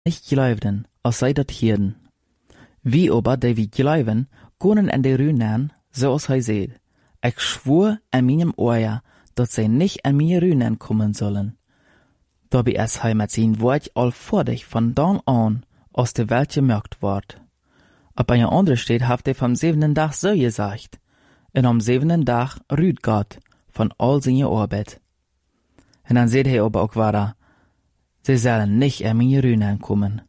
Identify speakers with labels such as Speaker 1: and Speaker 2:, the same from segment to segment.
Speaker 1: nicht geloofden, als zij dat hielden. Wie aber, die wie geloven, kunnen en de ruinen, zoals hij zei. Ik schwur an meinem Ohr, dat zij nicht an meine ruinen kommen sollen. Dabei ist hij met zijn woord al voordig van dan an, aus der Welt gemerkt wordt. Op een andere steht, heeft hij vom 7. Dag so gesagt. En am 7. Dag rüht Gott von all seine Arbeit. En dan zegt hij aber auch weiter, sie sollen nicht an meine ruinen kommen.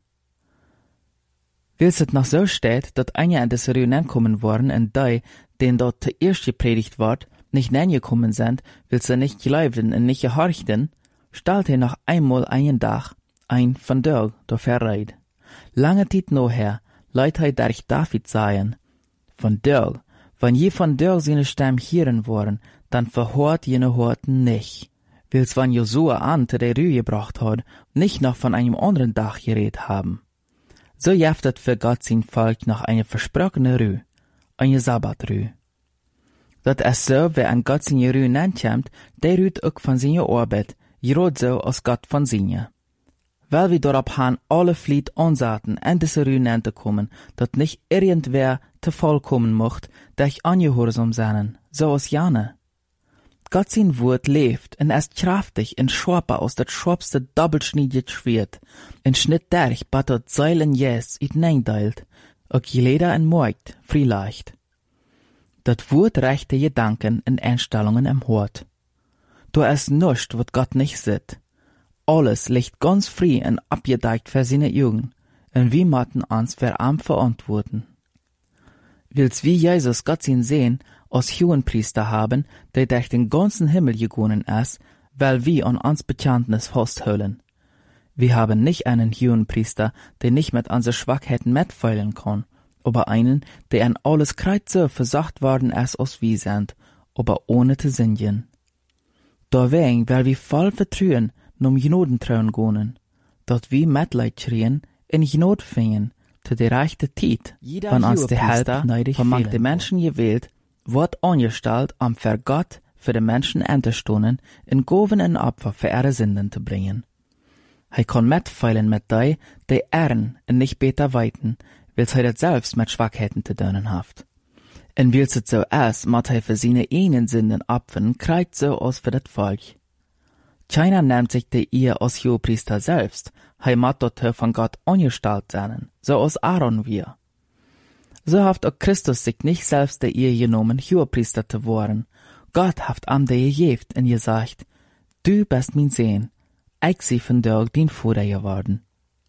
Speaker 1: Wils het noch so steht, dat eine an diese ruinen kommen worden en die, denen dort zuerst gepredigt wordt, nicht gekommen sind, weil sie nicht geloofden en nicht gehorchten, stellt hij noch einmal einen Tag ein von Dörg der Verreit. Lange Zeit nachher, leit hij durch David sagen, von Dörg, wenn je von Dörg seine Stimme hören wollen, dann verhört jene Horten nicht. Wils wann Josua an zu der Rühe gebracht hat, nicht noch von einem anderen Dach geredet haben. So jeftet für Gott sein Volk noch eine versprochene Rühe, eine Sabbatrühe. Dat ist so, wer an Gott seine Rühe nennt, der rüht auch von seiner Arbeit, gerade so als Gott von seiner. Weil wir darauf haben, alle Flied ansaten, an diese Rühe zu kommen, dat nicht irgendwer zu vollkommen mocht, der ich angehorsam sein, so als Jane. Gott sein Wort lebt und ist kraftig und scharper aus das scharfste doppelschneidige Schwert, und schnitt durch, bat dat Seilen jes it neindeilt, auch jeder en Markt, vielleicht. Dat Wort rechte Gedanken und Einstellungen im Hort. Da ist nichts, wat Gott nicht sieht. Alles liegt ganz frei und abgedeckt für seine Augen, und wir matten uns für am verantworten. Wils wie Jesus Gott sein sehen, als Hohenpriester haben, der durch den ganzen Himmel gegangen ist, weil wir an uns Bekenntnis festhalten. Wir haben nicht einen Hohenpriester, der nicht mit unseren Schwachheiten mitfeilen kann, aber einen, der an alles Kreuz so versagt worden ist, als wir sind, aber ohne zu singen. Deswegen, weil wir voll Vertrauen um Gnadentrauen gehen, dort wir Mitleid schrien, in Gnade fingen, zu der rechten Zeit, wenn uns der Held neidig von den Menschen gewählt, wird angestellt, um für Gott, für den Menschen einzustunden, in Goven und Opfer für ihre Sünden zu bringen. Er kann mitfeilen mit die ehren und nicht besser weiten, weil er das selbst mit Schwachheiten zu tun hat. Und weil es so ist, muss er für seine eigenen Sünden opfern, kreuz so aus für das Volk. Keiner nimmt sich die Ehe als Hohepriester selbst, er muss dort von Gott angestellt sein, so als Aaron wir. So hat auch Christus sich nicht selbst der Ehe genommen, Hohepriester zu werden. Gott hat ihm die gegeben und gesagt, du bist mein Sohn, ich sie von dir dein Vater geworden.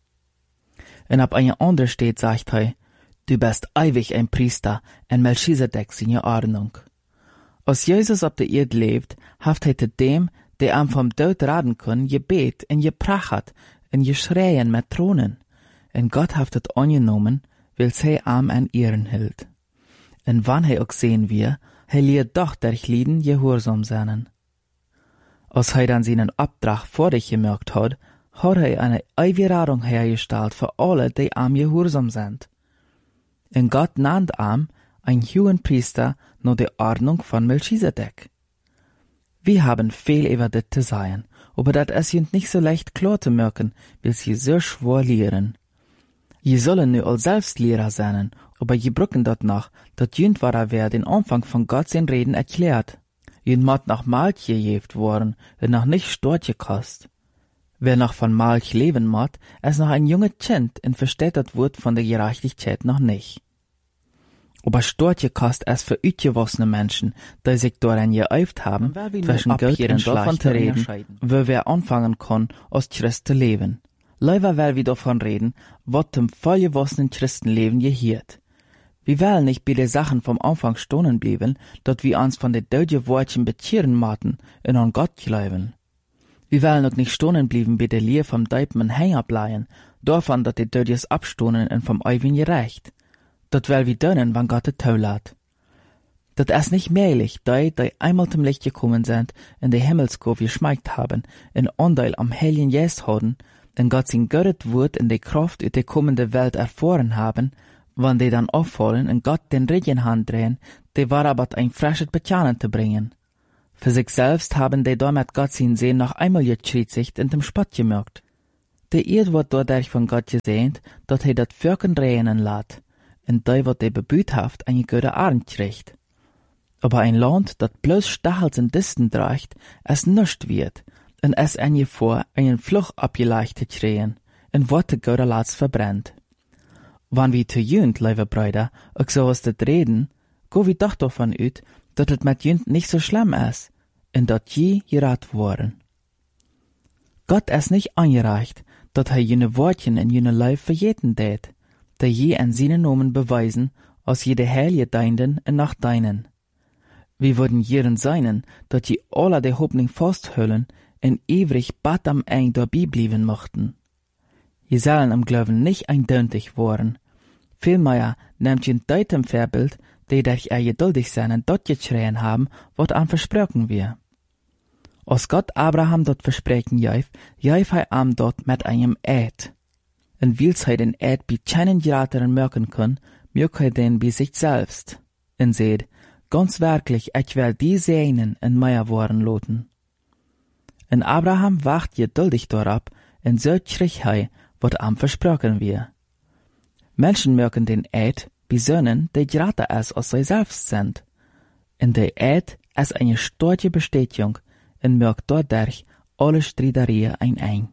Speaker 1: Und ab einer anderen steht, sagt er, du bist ewig ein Priester, und Melchisedek seine Ordnung. Als Jesus auf der Erde lebt, hat er dem, der am vom Tod raten kann, gebet und geprachet und geschreien mit Thronen. Und Gott hat es angenommen, weil er am an Ehren hielt. Und wann er auch sehen wir, er lehrt doch durch Lieden gehorsam sein. Als er dann seinen Auftrag vor sich gemerkt hat er eine Ewigradung hergestellt für alle, die am gehorsam sind. Und Gott nannt am ein Hohenpriester nach der Ordnung von Melchisedek. Wir haben viel über das zu sagen, aber das ist uns nicht so leicht klar zu merken, weil sie so schwer lehren. Je sollen nu al selbst Lehrer sein, aber je brücken dort noch, dat jünd war wer den Anfang von Gott sein Reden erklärt. Jünd mat nach Malch gejeft worden, und noch nicht stort gekost. Wer noch von Malch leben mat, ist noch ein junge Kind und versteht das Wort von der Gerechtigkeit noch nicht. Aber stort gekost ist für utgewassene Menschen, die sich daran geäuft haben, zwischen Gott und davon zu reden, wo wer anfangen kann, als Christ zu leben. Leider weil wir davon reden, was dem vollgewassenen Christenleben gehört. Wir wollen nicht bei den Sachen vom Anfang stehen bleiben, dass wir uns von den deutschen Worten bekehren maten und an Gott glauben. Wir wollen auch nicht stehen bleiben bei der Lehre vom Deipen Hänger bleiben, davon, dass die Deutsches abstohnen und vom Ewigen gerecht. Das will wir tun, wann Gott es zulässt. Das ist nicht möglich, die einmal zum Licht gekommen sind, in die Himmelskurve geschmeckt haben, in Anteil am Heiligen Geist haben, denn Gott sein Gott Wort in die Kraft in die kommende Welt erfahren haben, wann die dann auffallen und Gott den Regen handrehen, die war aber ein frisches Bekennen zu bringen. Für sich selbst haben die damit Gott sein Sehen noch einmal gekriegt und im Spott gemerkt. De Eerd wordt doordat van God gezegend, dat hij dat Völken regnen laat, en die wat hij bebüht haft een goede Arend kriegt. Aber ein Land, dat bloß Stachels und Disten draagt, es nischt wird, en es en je vor, einen Fluch abgeleicht te kriegen, en wordt de goede laats verbrennt. Wann wie te jünd, lieve Brüder, ook zoals dit reden, go wie doch davon uit, dat het met jünd nicht so schlimm is, en dat je gerat worden. Gott es nicht angereicht, dat hij jene Wortchen in jene Leib vergeten deed, die je en seine Nomen beweisen, als je de Heilige deinden en nach deinen. Wie würden jeren seinen, dat je alle de Hoffnung festhüllen en ewig bad am Eng dabei blieben mochten. Je sollen im Glauben nicht eindeutig worden. Vielmehr nehmt je deutem Vorbild, die durch er geduldig sein und dort geschrien haben, wat an versprochen wir. Als Gott Abraham dort versprechen jäuf hij am dort mit einem Eid. En wils hij den Eid bei keinen Gerateren merken kann, mög hij den bei sich selbst. En seht, ganz wirklich, ich will die Seinen in Meier worden loten. En Abraham wacht geduldig dorab, en so kriegt hij, wat am versprochen wir. Menschen mögen den Eid besönnen, die grater es als sie selbst sind. En der Eid ist eine starke Bestätigung, en mögt dadurch alle Streiterien ein.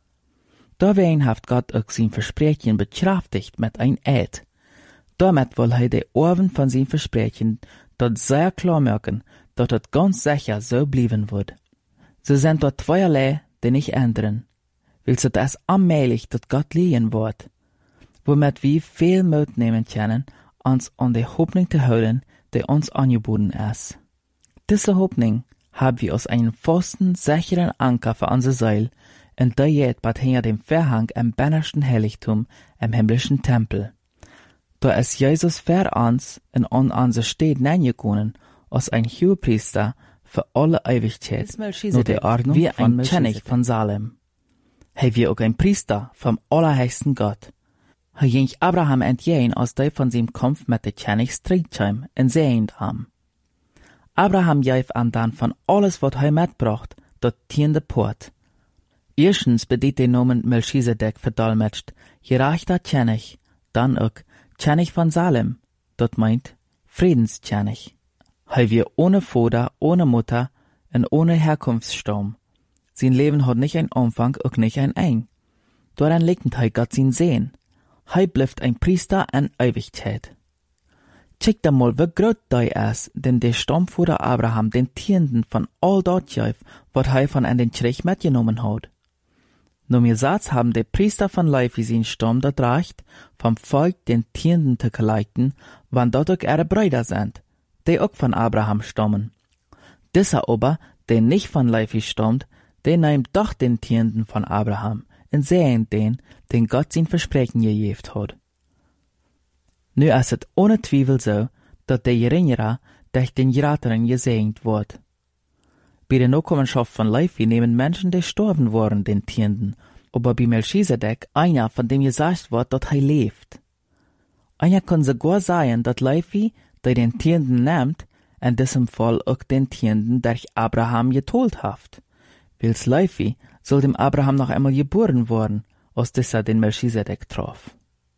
Speaker 1: Dawein haft Gott auch sein Versprechen bekraftigt mit ein Eid. Damit will hij de Ohren von sein Versprechen dort sehr klar merken, dat het ganz sicher so blieben wird. So sind dort zweierlei, die nicht ändern. Willst du das allmählich dat Gott liehen wird, womit wir viel Mut nehmen können, uns an die Hoffnung zu halten, die uns angeboten ist. Diese Hoffnung haben wir aus einem festen, sicheren Anker für unsere Seele, und der geht bald hinter dem Vorhang im bennersten Heiligtum, im himmlischen Tempel. Da ist Jesus für uns und an unsere Städte hineingegangen, als ein Hohepriester für alle Ewigkeit, nur die Ordnung wie ein König von Salem. Er wie auch ein Priester vom allerhöchsten Gott. Er ging Abraham entgegen, als der von seinem Kampf mit der König Streitscheim und sehend am. Abraham jäuf an dann von alles, was er mitbracht, dort tiende Port. Erstens bedient den Namen Melchisedek verdolmetscht, gerechter König, dann auch König von Salem, dort meint Friedenskönig. Er wir ohne Vater, ohne Mutter und ohne Herkunftsstamm. Sein Leben hat nicht einen Umfang, auch nicht ein Eng. Daran liegt er Gott sein Sehen. Er bleibt ein Priester in Ewigkeit. Check da mal, wie groß der ist, denn der Stammvater Abraham den Tienden von all dort jäuf, wat er von an den Krieg mitgenommen hat. Nur mir Satz haben die Priester von Levi sein Stamm dort reicht, vom Volk den Tienden zu geleiten, wann dort auch ihre Brüder sind, die auch von Abraham stammen. Dieser aber, der nicht von Levi stammt, der nimmt doch den Tienden von Abraham und sehen den Gott sein Versprechen gegeben hat. Nu ist es ohne Zweifel so, dass der Geringere durch den Gerateren gesegnet wird. Bei der Nachkommenschaft von Levi nehmen Menschen, die gestorben waren, den Tienden, aber bei Melchisedek einer, von dem gesagt wird, dass er lebt. Einer kann sogar sagen, dass Levi, der den Tienden nimmt, in diesem Fall auch den Tienden durch Abraham geteilt hat. Wils Levi soll dem Abraham noch einmal geboren worden, als dieser den Melchisedek traf.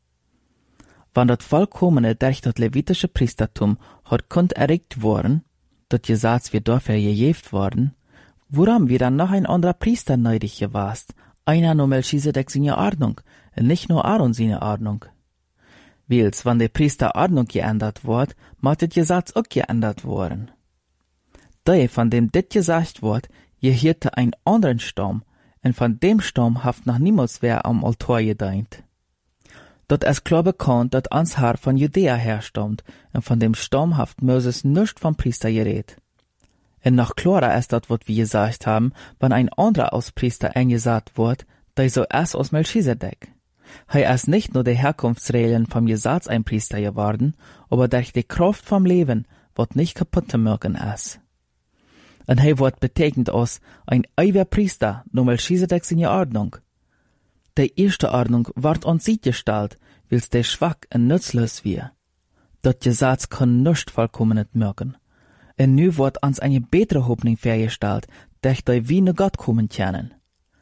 Speaker 1: Wann das Vollkommene durch das levitische Priestertum hat kund erregt worden, das Gesetz wird dafür gegeben worden, woran wir dann noch ein anderer Priester neidig gewast, einer nur Melchisedek seine Ordnung, und nicht nur Aaron seine Ordnung. Wils, wann der Priester Ordnung geändert wird, mag das Gesetz auch geändert worden. Der, von dem dit gesagt wird, gehörte ein anderen Stamm, und von dem Stamm haft noch niemals wer am Altar gedient. Dort ist klar bekannt, dass ans Haar von Judäa herstammt, und von dem Stamm haft Moses nicht vom Priester geredet. Und noch klarer ist das, was wir gesagt haben, wenn ein anderer als Priester eingesagt wird, der so ist als Melchisedek. Er ist nicht nur die Herkunftsregeln vom Gesetz ein Priester geworden, aber durch die Kraft vom Leben, was nicht kaputt zu machen ist. Und er wird betecknet als ein ewiger Priester, nur Melchisedek seine Ordnung. Die erste Ordnung ward uns sie gestellt, wils der schwach und nutzlos wir. Das Gesetz kann nicht vollkommen merken. Und nu wird uns eine bessere Hoffnung vorgestellt, durch die wir nur Gott kommen können.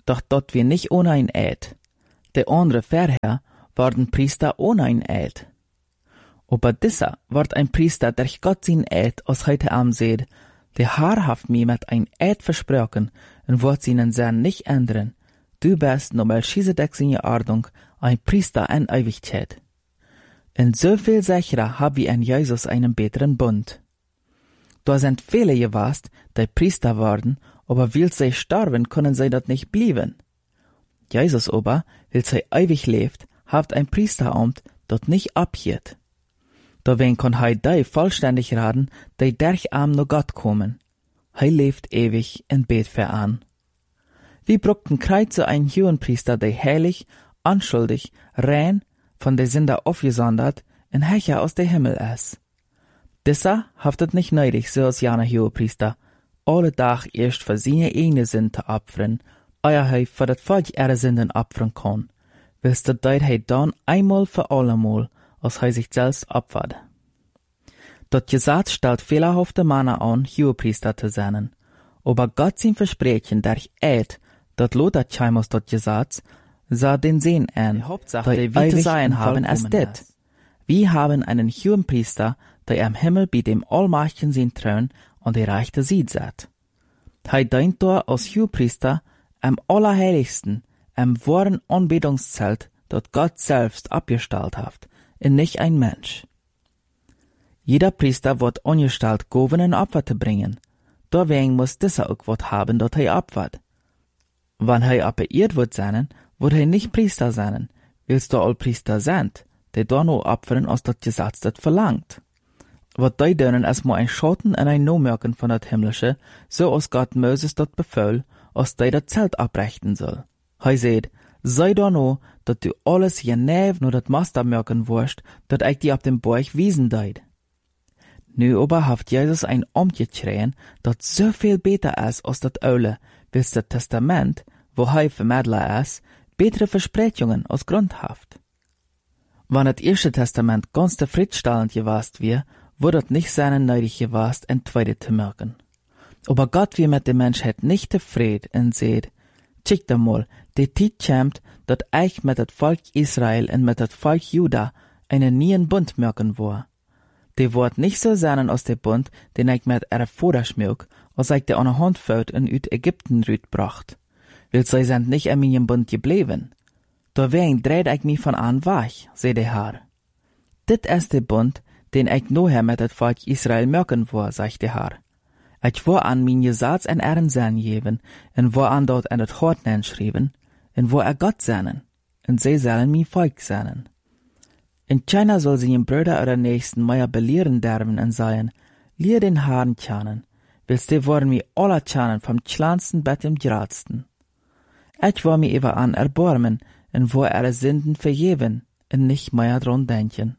Speaker 1: doch dort wir nicht ohne ein Eid. De andere vorher waren Priester ohne ein Eid. Aber dieser wird ein Priester, der Gott sein Eid aus heute Abend seht, der haarhaft mir mit ein Eid versprochen und wird seinen Sinn nicht ändern. Du bist nur Melchisedek seine Ordnung, ein Priester in Ewigkeit. Und so viel sicherer hab wir in Jesus einen besseren Bund. Da sind viele gewesen, die Priester worden, aber weil sie sterben, können sie dort nicht bleiben. Jesus aber, weil sie ewig lebt, habt ein Priesteramt dort nicht abhielt. Dawen kann die vollständig raten, die durch am nur Gott kommen. Lebt ewig in Bet für an. Wir brauchten Kreuze ein Hohenpriester, der heilig, unschuldig, rein, von der Sünder aufgesondert, in Hecher aus der Himmel ist. Dieser haftet nicht nötig, so als jener Hohenpriester, alle Tag erst für seine eigene Sünde opfern, euer für das Volk ihre Sünden opfern kann, willst du dort dann einmal für allemal, als sich selbst opfert. Das Gesetz stellt fehlerhafte Männer an, Hohenpriester zu sein, aber Gott sein Versprechen durch Eid, dat lodert scheinbar das Gesetz, sah den Sinn an,
Speaker 2: Hauptsache,
Speaker 1: die wir zu sein haben als dit. Wir haben einen Hohenpriester, der am Himmel bei dem Allmächtigen sein Thron an die rechte Seite sitzt. Dient da als Hohenpriester am Allerheiligsten, am wahren Anbetungszelt, dat Gott selbst abgestellt hat, und nicht ein Mensch. Jeder Priester wird angestellt, Gaben und Opfer zu bringen. Deswegen muss dieser auch was haben, dat opfert. Wenn appelliert wird sein, wird nicht Priester sein, willst du all Priester sind, die da nur opfern, als das Gesetz das verlangt. Wat die dürfen erstmal ein Schatten und ein No-Merken von das Himmlische, so als Gott Moses dat befahl, als die das Zelt abbrechen soll. Seht, sei da no, dat du alles genau nur dat Master merken wirst, dat ich dir auf dem Berg wiesen deid. Nu aber haft Jesus ein umgeschrien, dat so viel besser ist als dat Aule, bis das Testament, wo Vermittler ist, bessere Versprechungen als Grund haft. Wenn das erste Testament ganz zufriedenstellend gewesen wäre, wurde das nicht seine nötig gewesen, ein zweite zu merken. Aber Gott wie mit der Menschheit nicht zufrieden und seht, schickt einmal, die Zeit kommt, dat ich mit das Volk Israel und mit das Volk Juda einen neuen Bund merken will. Die wird nicht so sein als der Bund, den ich mit ihrer Vater schmück, als ich der an der Hand fällt und uit Ägypten rütbracht. Weil sie sind nicht in meinem Bund geblieben. Deswegen dreht ich mich von an weg, sagt der Herr. Dit ist der Bund, den ich nachher mit das Volk Israel merken will, sagt der Herr. Ich will an mein Gesetz en ihren Sinn geben, und will an dort in das Hort schreiben, und will Gott sein, und sie sollen mein Volk sein. In China soll sie ihren Brüder oder Nächsten mehr belehren dürfen und sagen, lehr den Herrn kennen, willst du wollen mir alle kennen, vom kleinsten bis zum größten. Ich will mir über an erbarmen, und will ihre Sünden vergeben, und nicht mehr dran denken.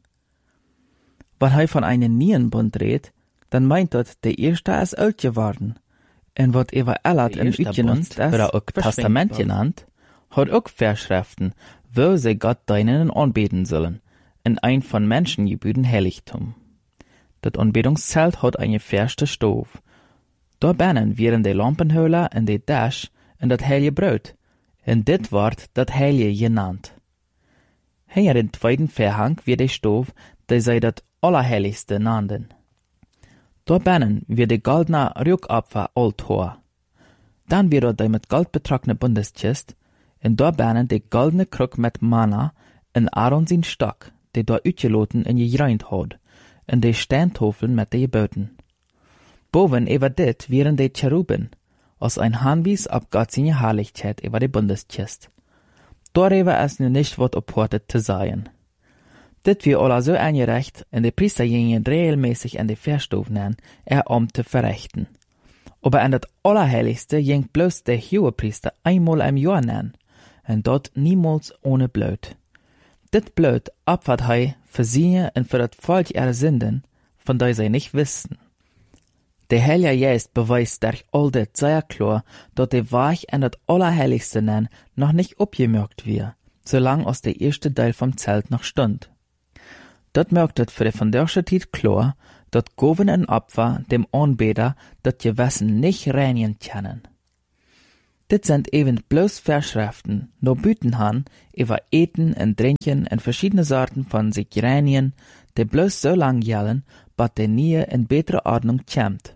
Speaker 1: Wenn von einem neuen Bund redet, dann meint dort, der erste ist alt geworden. Und wird über Ellat und genutzt ist, oder auch Testament genannt, hat auch Vorschriften, wo sie Gott deinen anbeten sollen, in ein von Menschen gebührten Heiligtum. Das Anbetungszelt hat eine feste Stove. Da binnen wären die Lampenhöhler und die Dash und das heilige Brot, und dit wird das heilige genannt. Hinter den zweiten Vorhang wird die Stove, die sie das Allerheiligste nannten. Da binnen wird die goldene Rückopfer Altar. Dann wird die mit Gold betragene Bundeskist, und da binnen die goldene Krug mit Manna und Aaron sein Stock, die da utgeloten und gereint hat, und die Steintafeln mit den Geboten. Boven über dit wären die Cheruben, als ein Handwies ab Gott seine Herrlichkeit über die Bundeskist. Darüber ist nun nicht was opportet zu sein. Dit wir alle so eingerecht, und die Priester gingen regelmäßig in die Verstufen an, zu verrichten. Aber in das Allerheiligste ging bloß der Hohepriester einmal im Jahr an, und dort niemals ohne Blut. Dit Blut opfert für sie und für das Volk ihre Sünden, von der sie nicht wissen. Der Heilige Geist beweist durch all das sehr klar, dass der Weg in das Allerheiligste noch nicht abgemerkt wird, solange aus der erste Teil vom Zelt noch stund. Dat merkt het für die von der Zeit klar, dat Gaben und Opfer dem Anbeter das Gewissen nicht reinigen können. Dit sind eben bloß Verschriften, no Büten han, über Eten und Trinken und verschiedene Sorten von sich reinigen, die bloß so lang gelten, bis die nie in bessere Ordnung kommt.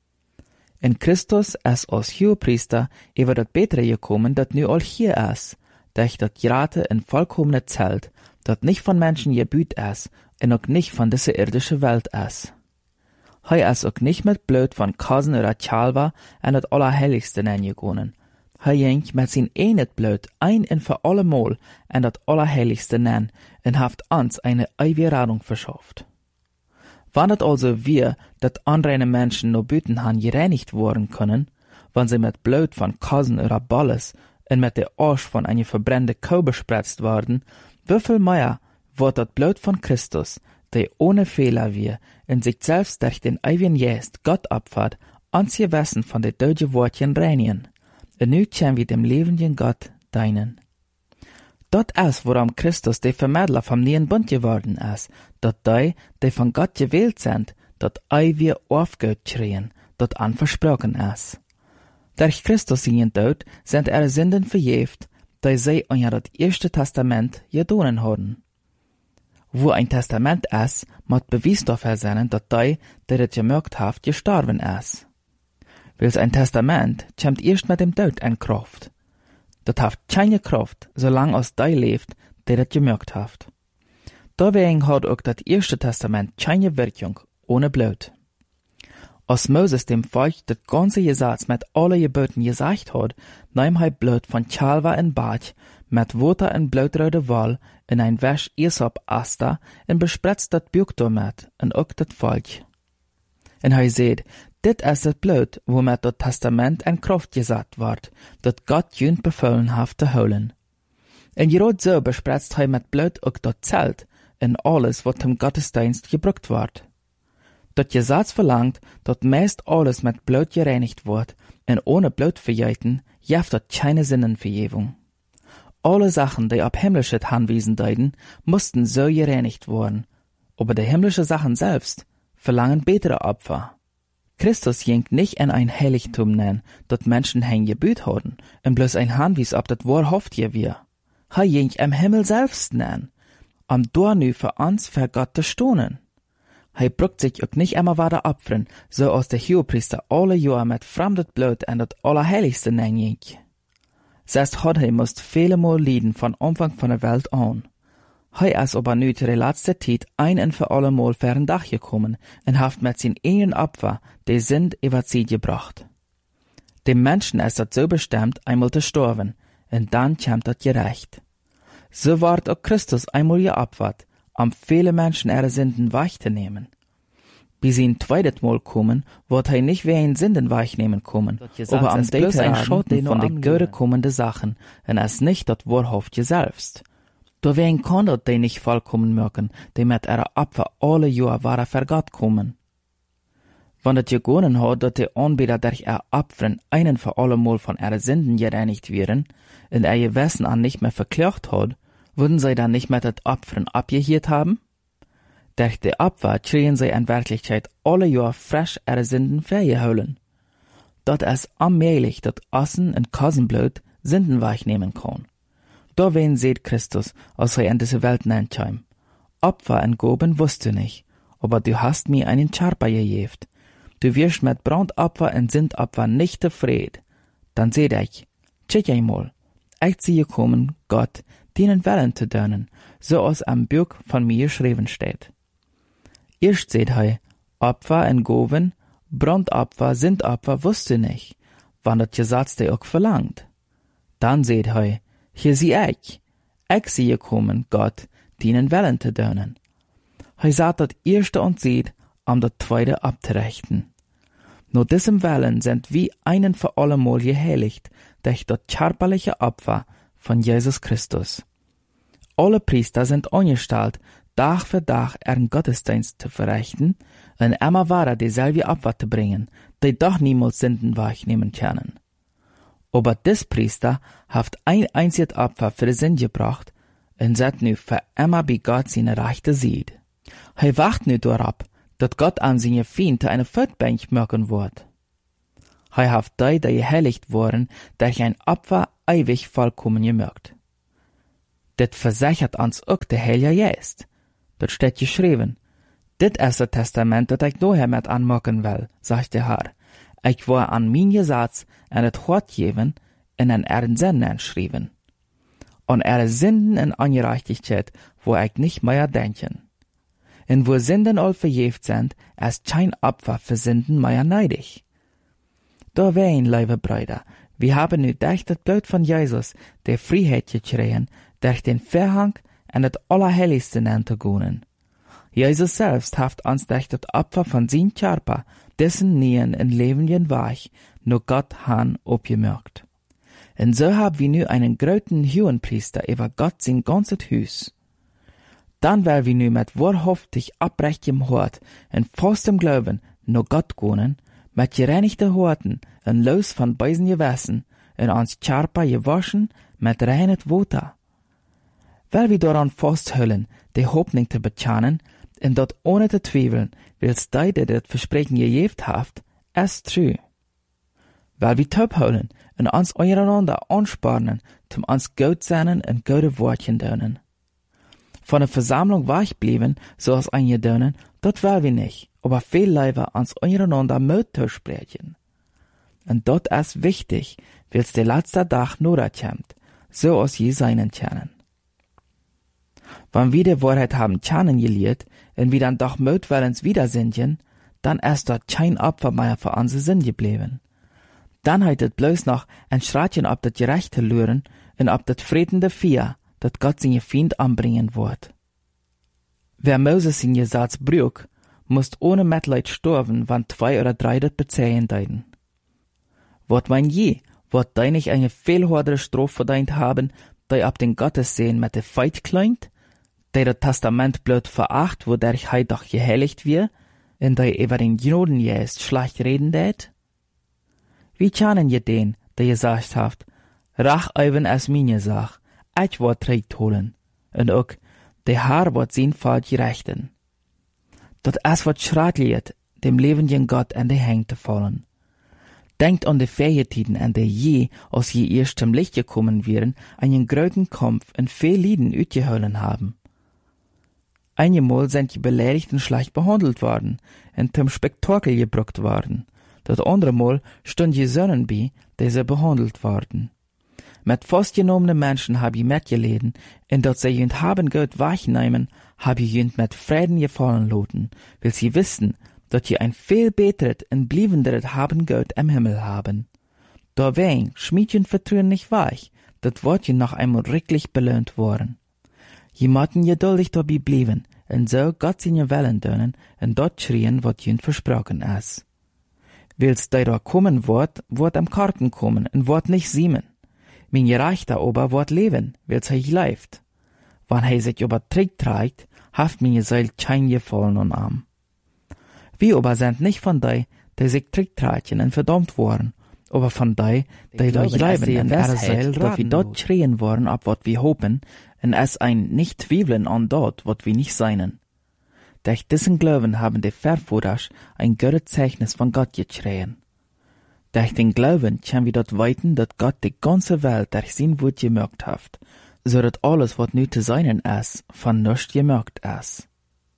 Speaker 1: In Christus als Hohepriester über das Bessere gekommen, das nu all hier ist, durch das gerade in vollkommene Zelt, das nicht von Menschen gebüht ist und auch nicht von dieser irdischen Welt ist. Hij is ook nicht mit Blut von Kasen oder Chalva en het Allerheiligste neergegangen. Hij ging met zijn enig Blut ein en für allemal en het Allerheiligste nen en heeft uns eine ewige Rettung verschafft. Wann het also wir, dat unreine Menschen no Büten han gereinigt worden können, wann sie mit Blut von Kasen oder Balles en mit der Arsch von einer verbrennte Kuh bespritzt worden, wieviel mehr wird das Blut von Christus, der ohne Fehler wir, in sich selbst durch den ewigen Geist Gott opfert, uns gewissen von den deutschen Wortchen reinigen. Und nu können wir dem lebenden Gott dienen. Dort ist, worum Christus der Vermittler vom neuen Bund geworden ist, dort die von Gott gewählt sind, dort ewige Aufgehört kriegen, dort anversprochen ist. Durch Christus seinen Tod sind ihre Sünden verjährt, die sie unter das erste Testament gedonen haben. Wo ein Testament ist, muss Beweis dafür sein, dass die das gemerkt hat, gestorben ist. Weil ein Testament kommt erst mit dem Tod in Kraft. Das hat keine Kraft, solange als die lebt, der das gemerkt hat. Deswegen hat auch das erste Testament keine Wirkung ohne Blut. Als Moses dem Volk das ganze Gesetz mit allen Geboten gesagt hat, nahm er Blut von Chalva in Bad, mit Wasser in blutrode Wal, in ein Wäsch Esop Asta, und bespritzt das Buch damit, und auch das Volk. Und er sagt, dit ist das Blut, womit das Testament in Kraft gesetzt wird, das Gott jünd befohlen hat zu holen. Und gerade so bespritzt er mit Blut auch das Zelt, und alles, was zum Gottesdienst gebraucht wird. Das Gesetz verlangt, dass meist alles mit Blut gereinigt wird, und ohne Blutverjeiten gibt das keine Sinnenvergebung. Alle Sachen, die ab himmlische Anwesen deuten, mussten so gereinigt werden, aber die himmlische Sachen selbst verlangen bessere Opfer. Christus ging nicht in ein Heiligtum nennen, das Menschen hingebüht haben, und bloß ein Anwies ob das wahrhaftig wir. Er ging im Himmel selbst nennen, dort nu für uns für Gott zu stonen. Er brückt sich auch nicht immer weiter opfern, so als der Hohepriester alle Jahre mit fremdet Blut in das Allerheiligste nennen. Selbst hat er musst viele Mal leiden von Anfang von der Welt an. Er ist aber nu zur letzten Zeit ein und für alle Mal für ein Dach gekommen und hat mit seinen eigenen Opfer die Sünd über sie gebracht. Dem Menschen ist das so bestimmt, einmal zu sterben, und dann kommt das Gerecht. So ward auch Christus einmal geopfert, viele Menschen ihre Sünden wegzunehmen. Bis sie ein zweites Mal kommen, wird er nicht wie ein Sünden wegnehmen kommen, aber am bloß ein Schatten von den Göre kommenden Sachen, und es nicht das Wahrhaftige selbst. Deswegen kann das die nicht vollkommen merken, die mit ihrer Opfer alle Jahre waren für Gott kommen. Wenn es gegangen hat, dass die Anbeter durch ihr Opfern einen für alle Mal von ihren Sünden gereinigt werden, und ihr Gewissen an nicht mehr verklagt hat, würden sie dann nicht mehr das Opfern abgehört haben? Durch die Opfer kriegen sie in Wirklichkeit alle Jahre frisch ihre Sünden vergeholen. Das ist allmählich, dass Essen und Kassenblut Sünden wegnehmen kann. Deswegen sieht Christus, als er in diese Welt hineinkam. Opfer und Gaben wusst du nicht, aber du hast mir einen Charper gegeben. Du wirst mit Brandopfer und Sündopfer nicht zufrieden. Dann seht ich, check einmal, ich sehe kommen, Gott, deinen Willen zu tun, so als am Buch von mir geschrieben steht. Erst seht er, Opfer und Gaben, Brandopfer, Sündopfer wusste nicht, wann das Gesetz dir auch verlangt. Dann seht er, hier sehe ich sehe kommen, Gott, deinen Willen zu tun. Er sagt das erste und sieht, das zweite abzurechten. Nur diesem Willen sind wir einen für allemal geheiligt durch das körperliche Opfer von Jesus Christus. Alle Priester sind angestellt, Tag für Tag ihren Gottesdienst zu verrichten und immer weiter dieselbe Opfer zu bringen, die doch niemals Sünden wegnehmen können. Aber des Priester hat ein einziges Opfer für die Sünde gebracht und set nu für immer bei Gott seine Rechte sieht. Er wacht nu darauf, dass Gott an seine Feinde eine Feldbank machen wird. Hei haft die geheiligt worden, durch ein Opfer ewig vollkommen gemögt. Dit versichert uns auch der Heilige Geist. Dort steht geschrieben, dit ist das Testament, dat ich daher mit anmachen will, sagt der Herr. Ich war an mein Gesetz en het Wort geben en an ihren Sünden schreiben. An ihre Sünden en Ungerechtigkeit, wo ich nicht mehr denken. Und wo Sünden all verjäft sind, ist kein Opfer für Sünden mehr neidig. Da wein, liebe Brüder, wir haben nu durch das Blut von Jesus die Freiheit gekriegt, durch den Verhang en het Allerheiligste zu gehen. Jesus selbst hat uns durch das Opfer von sein Körper, dessen Nien in levenden Weich, nur Gott han opgemerkt. Und so haben wir nu einen großen Hohenpriester über Gott sein ganzes Hus. Dann will wir nu mit wahrhaftig abrechtem Hort und festem Glauben nur Gott gehen, mit gereinigten Horten und los von bösen Gewässen und uns Körper gewaschen mit reinet Wasser. Weil wir daran festhüllen, die Hoffnung zu bekennen, und dort ohne zu zweifeln, wills die, die das Versprechen gegeben haft, ist true. Weil wir topholen und uns einander anspornen, zum uns gut sein und gute Wortchen dönen. Von der Versammlung wegblieben, so als eingedönen, dort will wir nicht, aber viel lieber uns einander Mut zu sprechen. Und dort ist wichtig, wills der letzte Tag nur kommt, so als je seinen kennen. Wenn wir die Wahrheit haben kennengelernt und wir dann doch mutwillens wieder sind, dann ist dort kein Opfer mehr für unsere Sinn geblieben. Dann hat es bloß noch ein Schreitchen ob das Gerechte lören und ob das friedende Vier, das Gott seine Feind anbringen wird. Wer Moses sein Gesetz brüch, muss ohne Mitleid sterben, wann 2 oder 3 das bezeihen deuten. Wird man je, wird die nicht eine viel höhere Strafe verdient haben, die ab den Gottessehen mit der Feit kleint, die das Testament blöd veracht, wodurch er doch geheiligt wird, und die über den Gnodengeist schlecht reden tät? Wie kennen je den, der gesagt hat, Rach even as meine Sach, ich wird recht holen, und auch, der Herr wird sein Fall gerechten. Dort es wird schrecklich, dem lebenden Gott an die Hände zu fallen. Denkt an die Ferientiden, an der je, als je erst zum Licht gekommen wären, einen großen Kampf und viel Lieden utgeholen haben. Einmal sind die Beleidigten schlecht behandelt worden und zum Spektakel gebracht worden. Das andere Mal stund die Sönnen bei, die sie behandelt worden. Mit festgenommenen Menschen hab ich mitgeleden, und dort sie jünd haben Gott wegnehmen, hab ich jünd mit Frieden gefallen loten, weil sie wissen, dass sie ein viel beteret und bliebenderes haben Gott im Himmel haben. Dawein schmiedjen Vertrauen nicht weich, dat wird je noch einmal richtig belohnt worden. Je motten geduldig dabei blieben, und so Gott seine Wellen dönen, und dort schrien, wat jünd versprochen ist. Wills der da kommen wird am Karten kommen, und wird nicht siemen. Mein Gerechter aber wird leben, wills er leift. Wann er sich über Trick trägt, haft meine Seele kein Gefallen und Arm. Wir aber sind nicht von die sich Trick tragen und verdammt worden, aber von die da bleiben in ihrer Seele, dass wir dort schreien worden, ab wat wir hoffen, und es ein nicht zweifeln an dort, wat wir nicht seinen. Durch diesen Glauben haben die Verführers ein gutes Zeichnis von Gott geschrien. Durch den Glauben können wir dort weiten, dass Gott die ganze Welt durch sein Wort gemerkt hat, so dass alles, was nu zu seinen ist, von nichts gemerkt ist.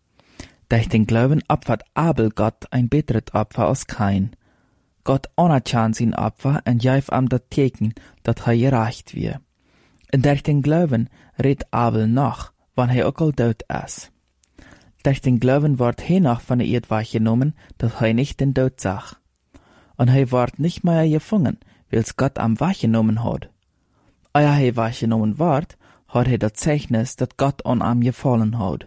Speaker 1: Durch den Glauben opfert Abel Gott ein besseres Opfer als Kain. Gott anerkennt sein Opfer und gäf ihm das Teken, dass er gerecht wird. Und durch den Glauben redet Abel noch, wann er auch tot ist. Durch den Glauben wird noch von der Erde weggenommen, dass er nicht den Tod sah. Und er wird nicht mehr gefangen, weil's Gott am weggenommen hat. Ehe er weggenommen wird, hat er das Zeichnis, dass Gott an ihm gefallen hat.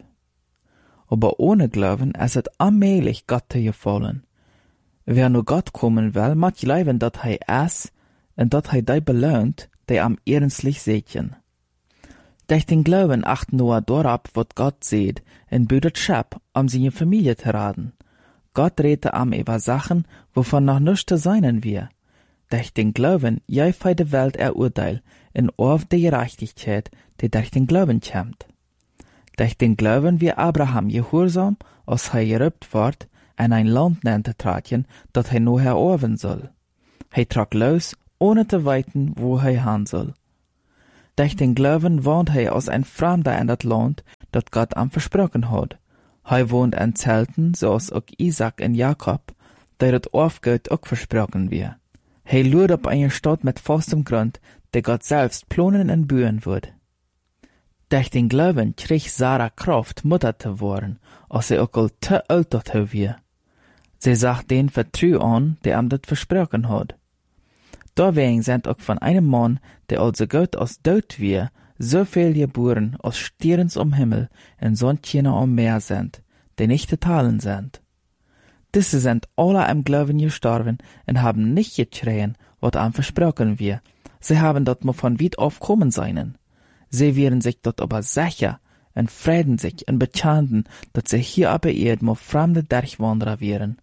Speaker 1: Aber ohne Glauben ist es allmählich Gott zu gefallen. Wer nur Gott kommen will, muss glauben, dass er ist und dass er die belohnt, die am ernstlich sehen. Durch den Glauben acht Noah darauf, was Gott sieht, und bietet Schab, um seine Familie zu raten. Gott redete am über Sachen, wovon noch nichts zu sein wir. Durch den Glauben jäuf die Welt Urteil und auf die Gerechtigkeit, die durch den Glauben kommt. Durch den Glauben wie Abraham gehorsam, als er gerübt wird, in ein Land zu treten, das er nur erobern soll. Hij trok los, ohne te weten, wo hij gaan soll. Durch den Glauben wohnt hij als ein Fremder in dat Land, dat Gott am versprochen hat. Hij wohnt in Zelten, zoals ook Isaac en Jakob, die dat Aufgut ook versprochen wir. Hij loert op eine Stadt mit festem Grund, die Gott selbst planen en bouwen wird. Durch den Glauben krieg Sarah Kraft, Mutter zu worden, als sie auch al te alt dazu wir. Sie sagt den Vertrau an, der am dat versprochen hat. Deswegen sind auch von einem Mann, der also gut als dort wir, so viel geboren als Stierens am Himmel und Sonnchen am Meer sind, die nicht zu teilen sind. Diese sind alle im Glauben gestorben und haben nicht geschrien, was am versprochen wir. Sie haben dort nur von weit auf kommen seinen. Sie wären sich dort aber sicher und freuen sich und bekannten, dass sie hier auf der Erde nur fremde Durchwanderer wären.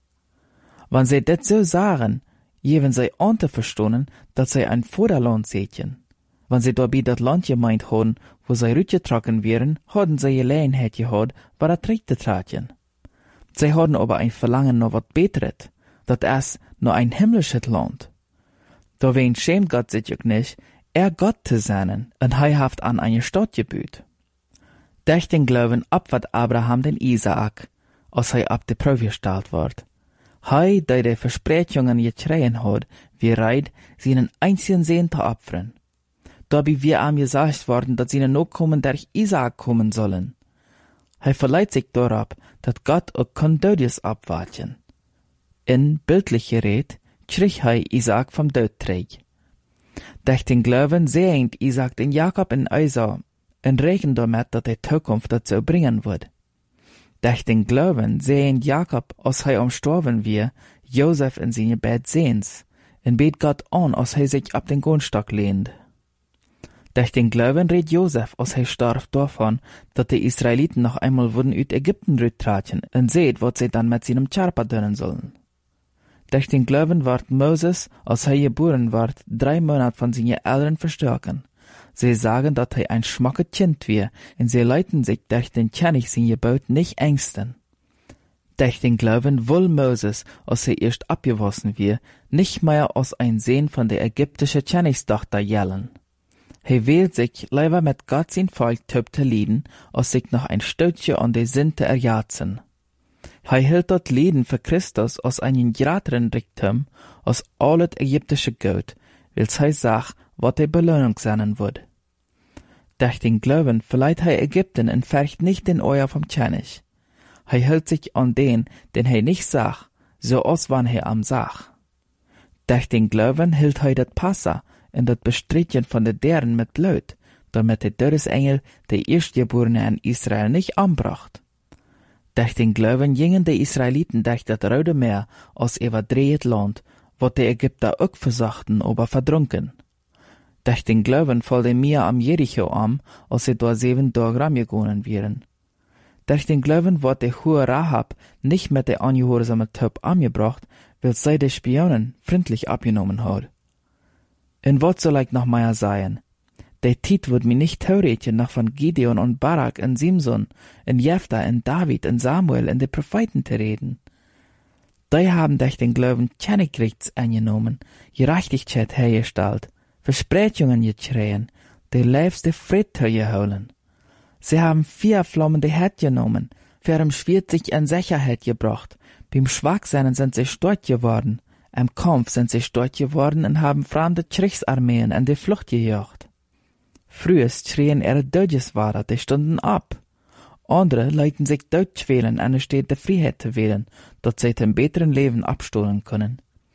Speaker 1: Wenn sie das so sagen, geben sie an zu verstehen, dass sie ein Vorderland sehen. Wenn sie dabei das Land gemeint haben, wo sie rütgetragen wären, hatten sie Gelegenheit gehabt, bei der Trick zu tragen. Sie hatten aber ein Verlangen nach was Besseres, das ist nur ein himmlisches Land. Deswegen schämt Gott sich auch nicht, Gott zu sein, und er hat an eine Stadt gebüht. Durch den Glauben opfert Abraham den Isaak, als er ab der Probe gestellt wird. Er, der die Versprechungen gekriegt hat, wie reit, seinen einzigen Sohn zu opfern. Dabei wir ihm gesagt worden, dass seine Nachkommen durch Isaak kommen sollen. Er verleiht sich darauf, dass Gott auch Kondodius abwarten. In bildlicher Rede krieg er Isaak vom Tod trägt. Durch den Glauben sehnt Isaak den Jakob in Esau und rechnet damit, dass die Zukunft dazu bringen wird. Durch den Glauben sehnt Jakob, als er umstorben wir, Josef in seine Bett sehens, und bet Gott an, als er sich ab den Grundstock lehnt. Durch den Glauben redet Josef, als er starb, davon, dass die Israeliten noch einmal würden aus Ägypten rücktraten und seht, was sie dann mit seinem Charpa tun sollen. Durch den Glauben ward Moses, als er geboren ward, 3 Monate von seinen Eltern verstoßen. Sie sagen, dass er ein schmackes Kind war, und sie leiten sich durch den König sein Gebot nicht ängsten. Durch den Glauben will Moses, als er erst abgewaschen war, nicht mehr als ein Sohn von der ägyptischen Königstochter jellen. Er wählt sich lieber mit Gott sein Volk zu leiden, als sich noch ein Stückchen an die Sinn zu erjatzen. Er hielt dort Leben für Christus als einen größeren Reichtum als alles ägyptische Gold, weil er sagt, was die Belohnung sein wird. Durch den Glauben verleiht er Ägypten und färcht nicht den Euer vom König. Er hält sich an den er nicht sagt, so als wann er am sagt. Durch den Glauben hielt er das Passa und das Bestreiten von den Deren mit Blut, damit der Todesengel der Erstgeborene in Israel nicht anbracht. Durch den Glauben gingen die Israeliten durch das Rote Meer als überdreht Land, wo die Ägypter auch versuchten, aber verdrunken. Durch den Glauben fiel der Meer am Jericho an, als sie dort 7 Tage rumgegangen wären. Durch den Glauben wurde die hohe Rahab nicht mit der angehorsamen Typ angebracht, weil sie die Spionen freundlich abgenommen hat. Und was soll ich noch mehr sagen? Der Tit wird mir nicht theoretisch noch von Gideon und Barak und Simson und Jephthah und David und Samuel und den Propheten zu reden. Die haben durch den Glauben Königrechts angenommen, Gerechtigkeit hergestellt, Versprechungen geschrien, der liebste Friede geholen. Sie haben 4 flammende Herd genommen, für im Schwert sich in Sicherheit gebracht, beim Schwachsein sind sie stark geworden, im Kampf sind sie stark geworden und haben fremde Kriegsarmeen in die Flucht gejagt. Früher schrien ihre Dödgeswader, die stunden ab. Andere leiten sich Deutsch wählen, eine Stadt der Freiheit zu wählen, dass sie zum besseren Leben abstohlen können.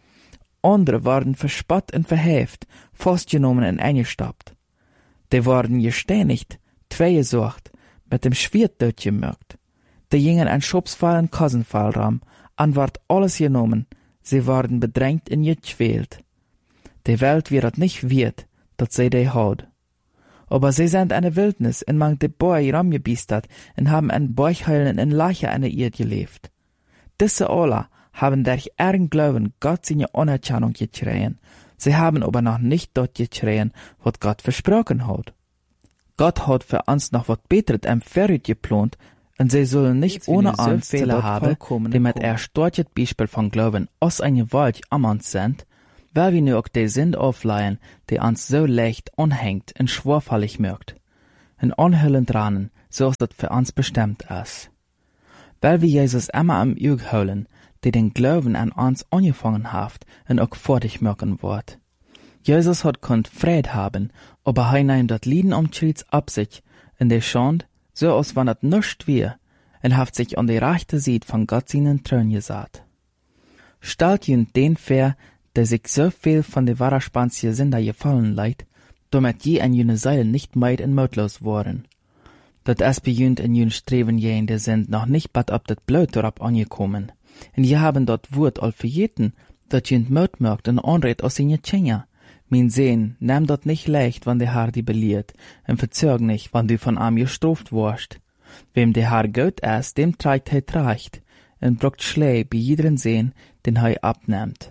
Speaker 1: Andere waren verspott und verhäft, festgenommen und eingestappt. Die wurden gesteinigt, 2 gesucht, mit dem Schwert durchgemürgt. Die gingen ein Schubsfall und Kassenfall ran, an ward alles genommen, sie wurden bedrängt und gequält. Die Welt wird nicht wert, dass sie die hat. Aber sie sind eine Wildnis und man die Bäume rumgebiestert und haben ein Bauchheulen in Leiche an der Erde gelebt. Diese alle haben durch ihren Glauben Gott seine Anerkennung geschrien. Sie haben aber noch nicht dort geschrien, was Gott versprochen hat. Gott hat für uns noch was Besseres im Vorrat geplant, und sie sollen nicht ohne Angst zu dort haben, die mit erstartet Beispiel von Glauben aus einer Welt am uns sind, weil wir nu auch die Sünd aufleihen, die uns so leicht anhängt und schwerfällig mögt, und anhüllend ranen, so als das für uns bestimmt ist. Weil wir Jesus immer am Auge holen, die den Glauben an uns angefangen hat und auch fertig machen wird. Jesus hat konnt Fried haben, aber er nimmt das Lieden um Schrieds ab sich, in der Schand, so als wenn das nichts wär, und hat sich an die rechte Seite von Gott seinen Thron gesatt. Stellt ihn den vor, der sich so viel von der wahrerspanzige Sünder gefallen leid, damit je an jene Seile nicht meid und mutlos worden. Dat es bejunt in jün Streben jene sind noch nicht bad ab dat Blut darauf angekommen. Und je haben dort Wort all verjeten, dat jünt Mut merkt und anredt aus seine Tschenja. Mein Sehn, nimm dort nicht leicht, wann der Herr die beliert, und verzög nicht, wann du von ihm gestraft warst. Wem der Herr gut ist, dem trägt er Tracht, und brockt Schlee bei jederen Sehn, den er abnimmt.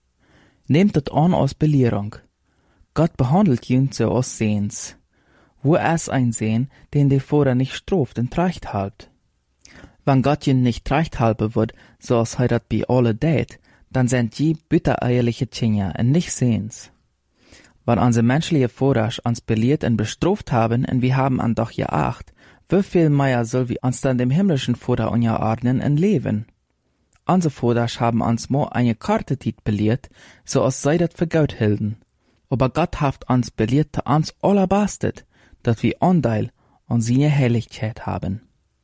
Speaker 1: Nehmt das an aus Belehrung. Gott behandelt jünt so aus Sehns. Wo es ein Sehn, den der vorher nicht straft und Tracht halt. Wenn Gott jünt nicht Tracht halbe wird, so als er dat bei alle dät, dann sind die bittereierliche Tschinja und nicht Sehns. Wenn unsere menschliche Vorrasch uns belehrt und bestraft haben, und wir haben an doch geacht, wie viel mehr soll wir uns dann dem himmlischen Vater unterordnen und leben? Unsere Vorrasch haben uns mo eine Karte tit belehrt, so als sei dat für Gott hilden. Aber Gott haft uns belehrt zu uns allerbastet, dat wir Anteil an seine Herrlichkeit haben.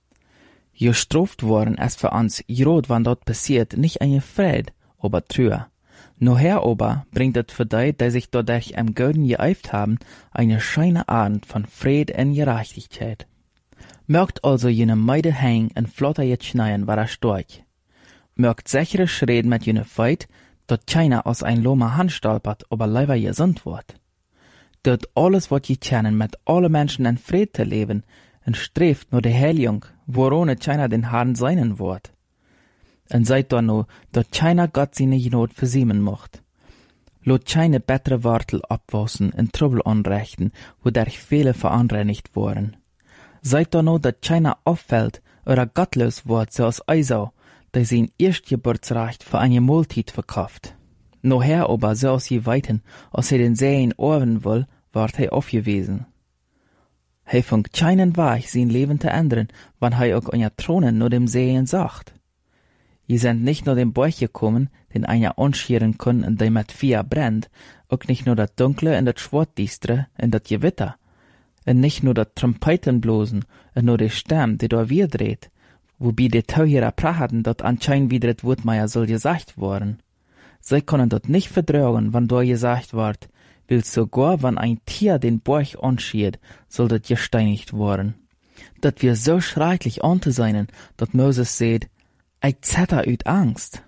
Speaker 1: Gestraft worden ist für uns, grad wann dort passiert, nicht eine Fried, aber Trühe. Noher aber bringt es für die, die sich dadurch am Göden geeift haben, eine scheine Abend von Fried und Gerechtigkeit. Mögt also jene Meide hängen und flotter jetzt schneien, war storch. Mögt sichere Schritt mit jene Feit, dort keiner aus ein Loma Hand stolpert, aber leider gesund wird. Dort alles, was je kennen, mit alle Menschen in Fried zu leben, und strebt nur die Heiligung, woran keiner den Herrn seinen wird. Und seid da nur, dass keiner Gott seine Not versiemen mocht. Lot keine bessere Wortel abwassen und Trouble anrichten, wodurch viele für andere nicht waren. Seid da nur, dass keiner auffällt oder gottlos wird, so als Eisau, der sein Erstgeburtsrecht für eine Mahlzeit verkauft. Noher aber, so als je weiten, als er den Sehen ohren will, ward er aufgewiesen. Er fängt keinen Weg, sein Leben zu ändern, wann er auch an Thronen nur dem Sehen sagt. Je sind nicht nur dem Bauch gekommen, den einer anscheren kann und der mit Feuer brennt, auch nicht nur das Dunkle und das Schwarzdistre und das Gewitter, und nicht nur das Trompeten blosen und nur der Stamm, der da wir dreht, wobei die Tauhierer prachten, dort anscheinend wieder das Wurtmeier soll gesagt worden. Sie können dort nicht vertrauen, wann da gesagt wird, will sogar, wenn ein Tier den Bauch anschiert, soll das gesteinigt worden. Dat wir so schrecklich anzusehen, dat Moses seht, ich zetter uit Angst.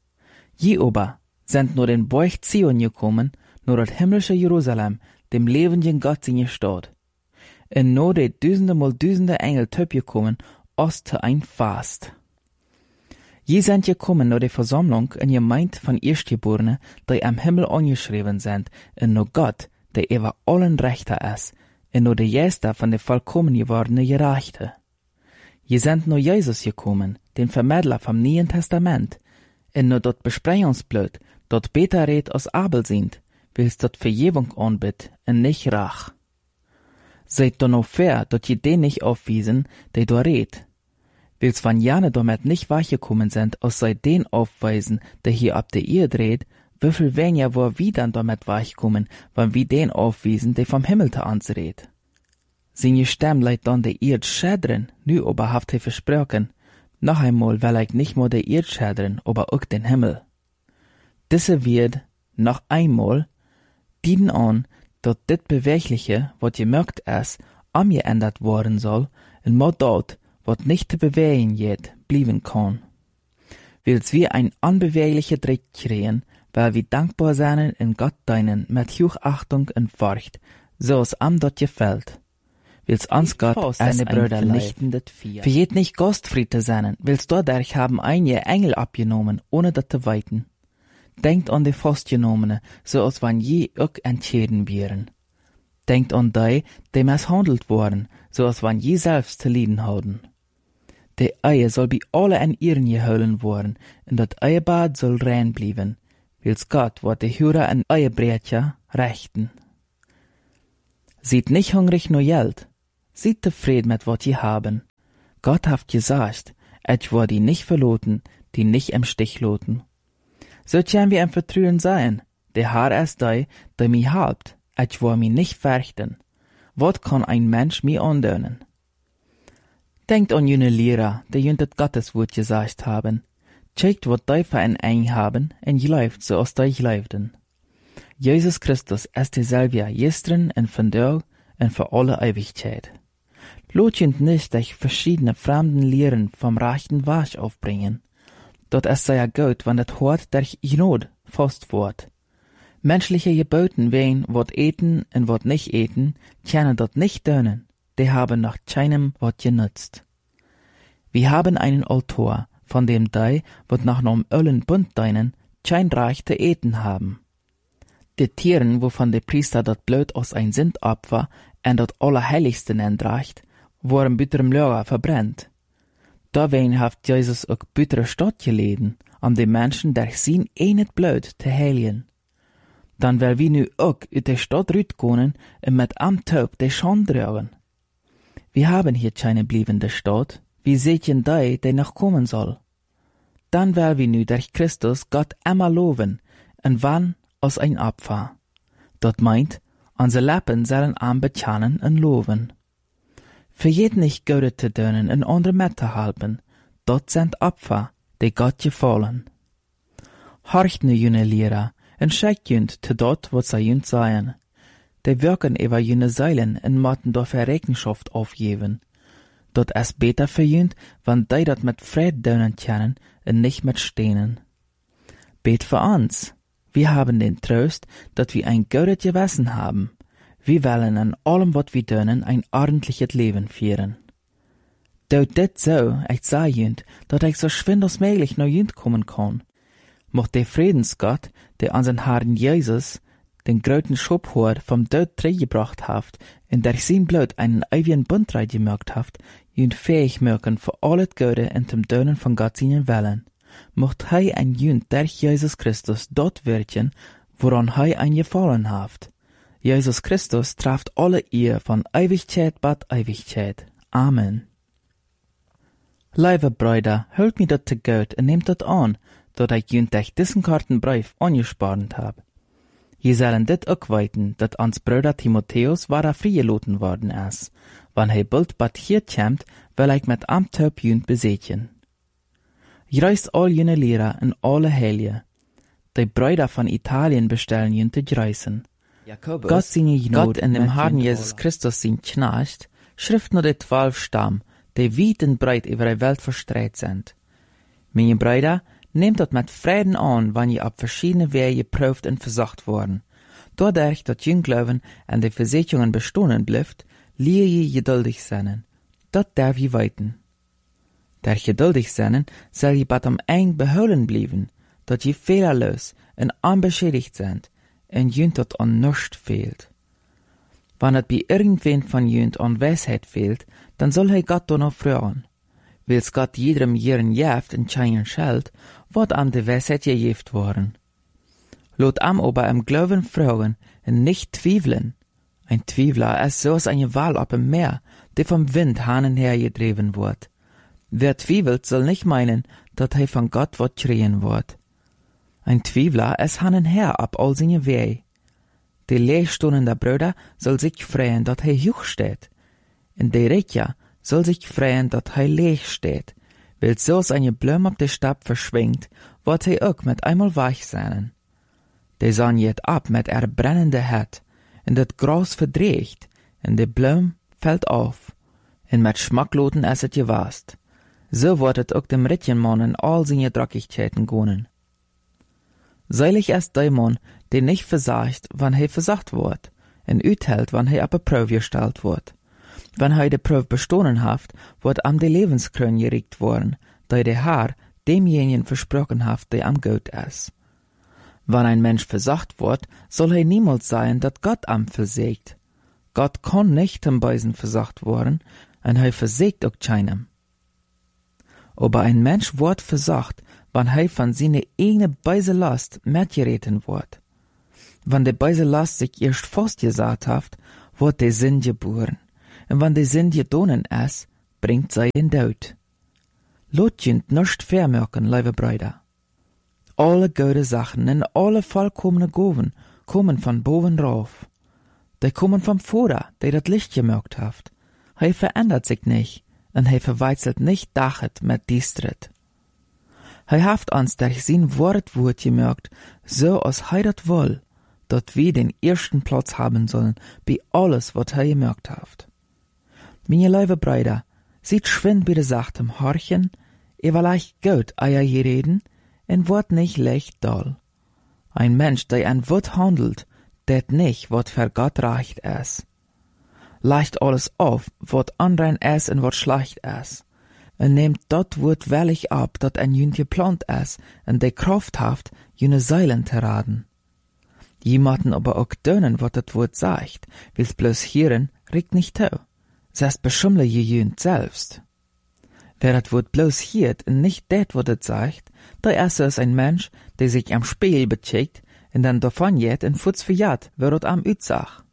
Speaker 1: Je aber sind nur den Bauch Zion gekommen, nur das himmlische Jerusalem, dem lebenden Gott in Stadt. Und nur die Dutzende Engel töp gekommen, oste ein Fast. Je sind gekommen nur die Versammlung in Gemeinde von Erstgeborenen, die am Himmel angeschrieben sind, und nur Gott, der über allen Rechter ist, und nur der Jester von der vollkommen gewordene Gerechte. Je sind nur Jesus gekommen, den Vermittler vom Neuen Testament, und nur dort Besprechungsblut, dort beter red aus Abel sind, will's dort Vergebung anbit, und nicht Rach. Seid doch noch fair, dort je den nicht aufwiesen, der da red. Will's wann jane damit nicht weichgekommen sind, aus sei den aufweisen, der hier ab der Erde redet, wieviel weniger wo wir dann damit weichkommen, wann wir den aufwiesen, der vom Himmel zu uns redet. Seine Stimme leidt dann der Erde schädern, nu aber haft er versprochen, noch einmal will ich nicht nur der Erde schädern, aber auch den Himmel. Diese wird, noch einmal, dienen an, dass dit Bewegliche, wat gemerkt ist, angeändert worden soll, und mal dort, wat nicht zu bewegen jet, blieben kann. Willst wir ein unbewegliche Dreck kriegen, weil wir dankbar sein in Gott deinen mit Hochachtung und Furcht, so es am dort gefällt. Willst uns Gott als ein vernichtendes Vier. Verjet nicht Gastfried zu sein, willst dadurch haben einige Engel abgenommen, ohne das zu weiten. Denkt an die Fastgenommene, so als wann je auch entschieden wären. Denkt an die misshandelt worden, so als wann je selbst zu leiden haben. Die Eie soll bei alle an ihren geholen worden, und das Eiebad soll rein bleiben, wils Gott wird die Hure en Eiebretje rechten. Seid nicht hungrig nur Geld, seid zufrieden mit wat je haben. Gott haft gesagt, ich werde die nicht verloten, die nicht im Stich loten. So tjan wir im Vertrauen sein, der Herr ist der mi halbt, ich will mi nicht fürchten. Wat kann ein Mensch mi andönen? Denkt an jene Lehrer, die jünt Gottes Wort gesagt haben. Checkt wat die für ein haben, en gleift so als die gleiften. Jesus Christus ist derselbe gestern und vandaag und für alle Ewigkeit. Lot jünt nicht durch verschiedene fremden Lehren vom rechten Wasch aufbringen. Dort ist sehr gut, wenn das Hort durch Gnade fast wird. Menschliche Geboten wehen, wat eten und wat nicht eten, können dort nicht dönen. Die haben nach keinem wat genutzt. Wir haben einen Altar, von dem die, wat nach nom Ölen bunt deinen, kein Reich zu eten haben. Die Tieren, wovon der Priester dort Blut aus ein Sündopfer und dort Allerheiligsten entreicht, wurden bitterem Lager verbrennt. Dawein haft Jesus auch bittere Stadt geleden, um die Menschen durch sein einet Blut zu heiligen. Dann will wir nu auch uit der Stadt rütkonen und mit am Taub die Schande tragen. Wir haben hier keine bliebende Stadt, wir sehen die noch kommen soll. Dann will wir nu durch Christus Gott immer loben, und wann als ein Opfer. Dort meint, unsere Lippen sollen am bekennen und loben. Für jeden nicht Gute zu dönen und andere mitzuhalten, dort sind Opfer, die Gott gefallen. Horcht nu jene Lehrer, und schickt jünt zu dort, wo sie jünt seien. Die wirken über jene Seilen und motten dafür Rechenschaft aufgeben. Dort ist besser für jünt, wenn die dort mit Fried dönen können und nicht mit Steinen. Bet für uns. Wir haben den Trost, dass wir ein gutes Gewissen haben. Wir wollen an allem, was wir tun, ein ordentliches Leben führen. Dort dit so, ich sah jünt, dass ich so schwind als möglich nach jünt kommen kann. Mocht der Friedensgott, der unseren Herrn Jesus, den gröten Schubhor vom Tod gebracht haft, und durch sein Blut einen ewigen Bund gemacht haft, jünt fähig mögen für alles Gute und dem Dönen von Gott seinen Willen. Mocht hei ein jünt durch Jesus Christus dort wirken, woran hei ein gefallen haft. Jesus Christus trafft alle ihr von Ewigkeit bat Ewigkeit. Amen. Liebe Brüder, hört mir dat zu Gott und nehmt dat an, dat ich jünt durch diesen Kartenbrief angespart hab. Je sollen dit auch weiten, dat ans Bruder Timotheus war freigelassen worden ist. Wann he bald bat hier kämmt, will ich mit Amtöp jünt besetzen. Greist all jene Lehrer und alle Heilige. Die Brüder von Italien bestellen jünt zu greisen. Gott seine Gnade in dem Herrn Jesus Christus sein Knecht, schrift nur die 12 Stamm, die weit und breit über die Welt verstreut sind. Meine Brüder, nehmt das mit Frieden an, wenn ihr ab verschiedene Wege geprüft und versucht worden. Dadurch, dass ihr Glauben an die Versicherungen bestehen bleibt, lehre ihr geduldig sein. Das darf ihr weiten. Durch geduldig sein, soll ihr bat am eng beholen bleiben, dass ihr fehlerlos und unbeschädigt seid, und jünt dat an nichts fehlt. Wenn es bei irgendwen von jünt an Weisheit fehlt, dann soll er Gott danach fragen. Wils Gott jedem Jahren jäft und keinen schalt, wird an die Weisheit gejeft worden. Lot am aber im Glauben fragen und nicht zweifeln. Ein Twiefler ist so als eine Wal auf dem Meer, die vom Wind hin und her gedreven wird. Wer twiefelt, soll nicht meinen, dass er von Gott wird kriegen wird. Ein Twiefler ist hin und her ab all seine Wege. Die leerstehende Brüder soll sich freuen, dass er hoch steht. Und der Reicher soll sich freuen, dass er leer steht, weil so seine Blume auf der Stab verschwingt, wird er auch mit einmal weich sein. Die Sonne geht ab mit er brennende Herd, und das Gras verdreht, und die Blume fällt auf, und mit Schmackloten ist es gewast. So wird es auch dem reichen Mann in all seine Dreckigkeiten gehen. Seilig ist der Mann, der nicht versagt, wann er versagt wird, und uthält, wann er ab der Prüfe gestellt wird. Wenn er die Prüfe bestanden hat, wird am die Lebenskrone gericht worden, da der Herr demjenigen versprochen hat, der am Gott ist. Wenn ein Mensch versagt wird, soll er niemals sein, dass Gott am versagt. Gott kann nicht am Beisen versagt worden, und er versagt auch keinem. Aber ein Mensch wird versagt, wann hij von seine eigene beise Last mitgereten wird. Wann de beise Last sich erst festgesagt haft, wird de Sinn geboren. Und wann de Sinn gedonen is, bringt zij den Tod. Lot jent nicht vermerken, liebe Brüder. Alle gute Sachen und alle vollkommene Goven kommen von boven rauf. Die kommen vom Vater, der das Licht gemerkt haft. Hij verändert sich nicht, und hij verwechselt nicht dachet mit distret. Hij haft uns durch sein Wort gemerkt, so als hij dat will, dat wir den ersten Platz haben sollen, bei alles, wat hij gemerkt haft. Meine liebe Brüder, seid schwind bei der Sachtem Horchen, leicht gut eier reden, en wordt nicht leicht doll. Ein Mensch, der an Wort handelt, det nicht, wat für Gott recht is. Leicht alles auf, wat anrein is en wat schlecht is. En nehmt dat Wort wellig ab, dat en jün geplant is, en de Kraft haft, jüne Seilen te raden. Jematen aber auch dönen, wat dat Wort sagt, will's bloß hieren, regt nicht tau. Selbst beschummle je jünt selbst. Wer dat Wort bloß hiert en nicht det, wat het sagt, der ist es ein Mensch, der sich am Spiegel becheckt, en dann davon jet en Futz verjat, wer dort am Utsach.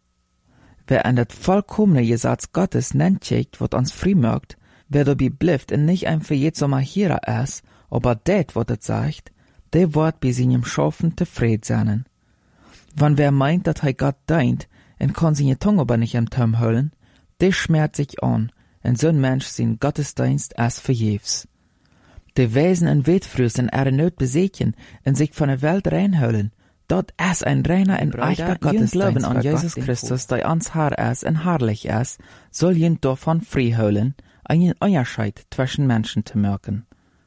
Speaker 1: Wer an dat vollkommene Gesetz Gottes nennt checkt, wat uns frei mögt, wer dabei blifft en nicht ein verjet so mal hierer is, aber det, wat het sagt, der wird bei seinem Schaffen tefried sein. Wann wer meint, dat hij Gott deint, en kann seine Tongue aber nicht im Turm hüllen, der schmerzt sich an, en so'n Mensch sein Gottesdienst as verjefs. De Wesen en Wetfrüssen Not besechen en sich von der Welt reinhüllen, dat is ein reiner en echter Gottesdienst glauben an Jesus Christus, der ans Haar is en haarlich is, soll jent davon frei hüllen, einen Unterschied zwischen Menschen zu merken.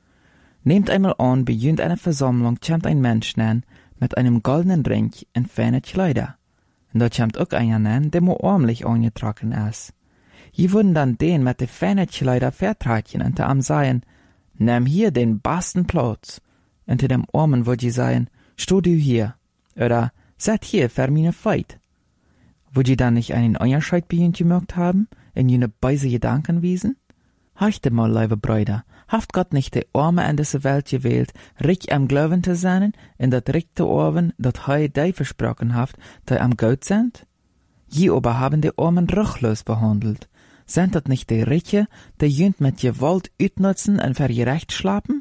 Speaker 1: Nehmt einmal an, bei jent einer Versammlung kommt ein Mensch nen, mit einem goldenen Ring en feine Kleider. Und da kommt auch einer nen, der mo armlich angetragen is. Je würden dann den mit de feine Kleider vertragen und am sagen, nimm hier den besten Platz. Und dem Armen würd je sagen, steh du hier. Oder, set hier für meine Feit. Würd je dann nicht einen Unterschied bei ihnen gemerkt haben, in jene beise Gedanken wiesen? Horchte mal, liebe Brüder, haft Gott nicht die Arme in diese Welt gewählt, reich am Glauben zu sein, in dat rechte Orven, dat hei die versprochen haft, die am Gott sind? Je aber haben die Armen ruchlos behandelt. Sind dat nicht die Reiche, die jünt mit Gewalt utnutzen und für ihr Recht schlappen?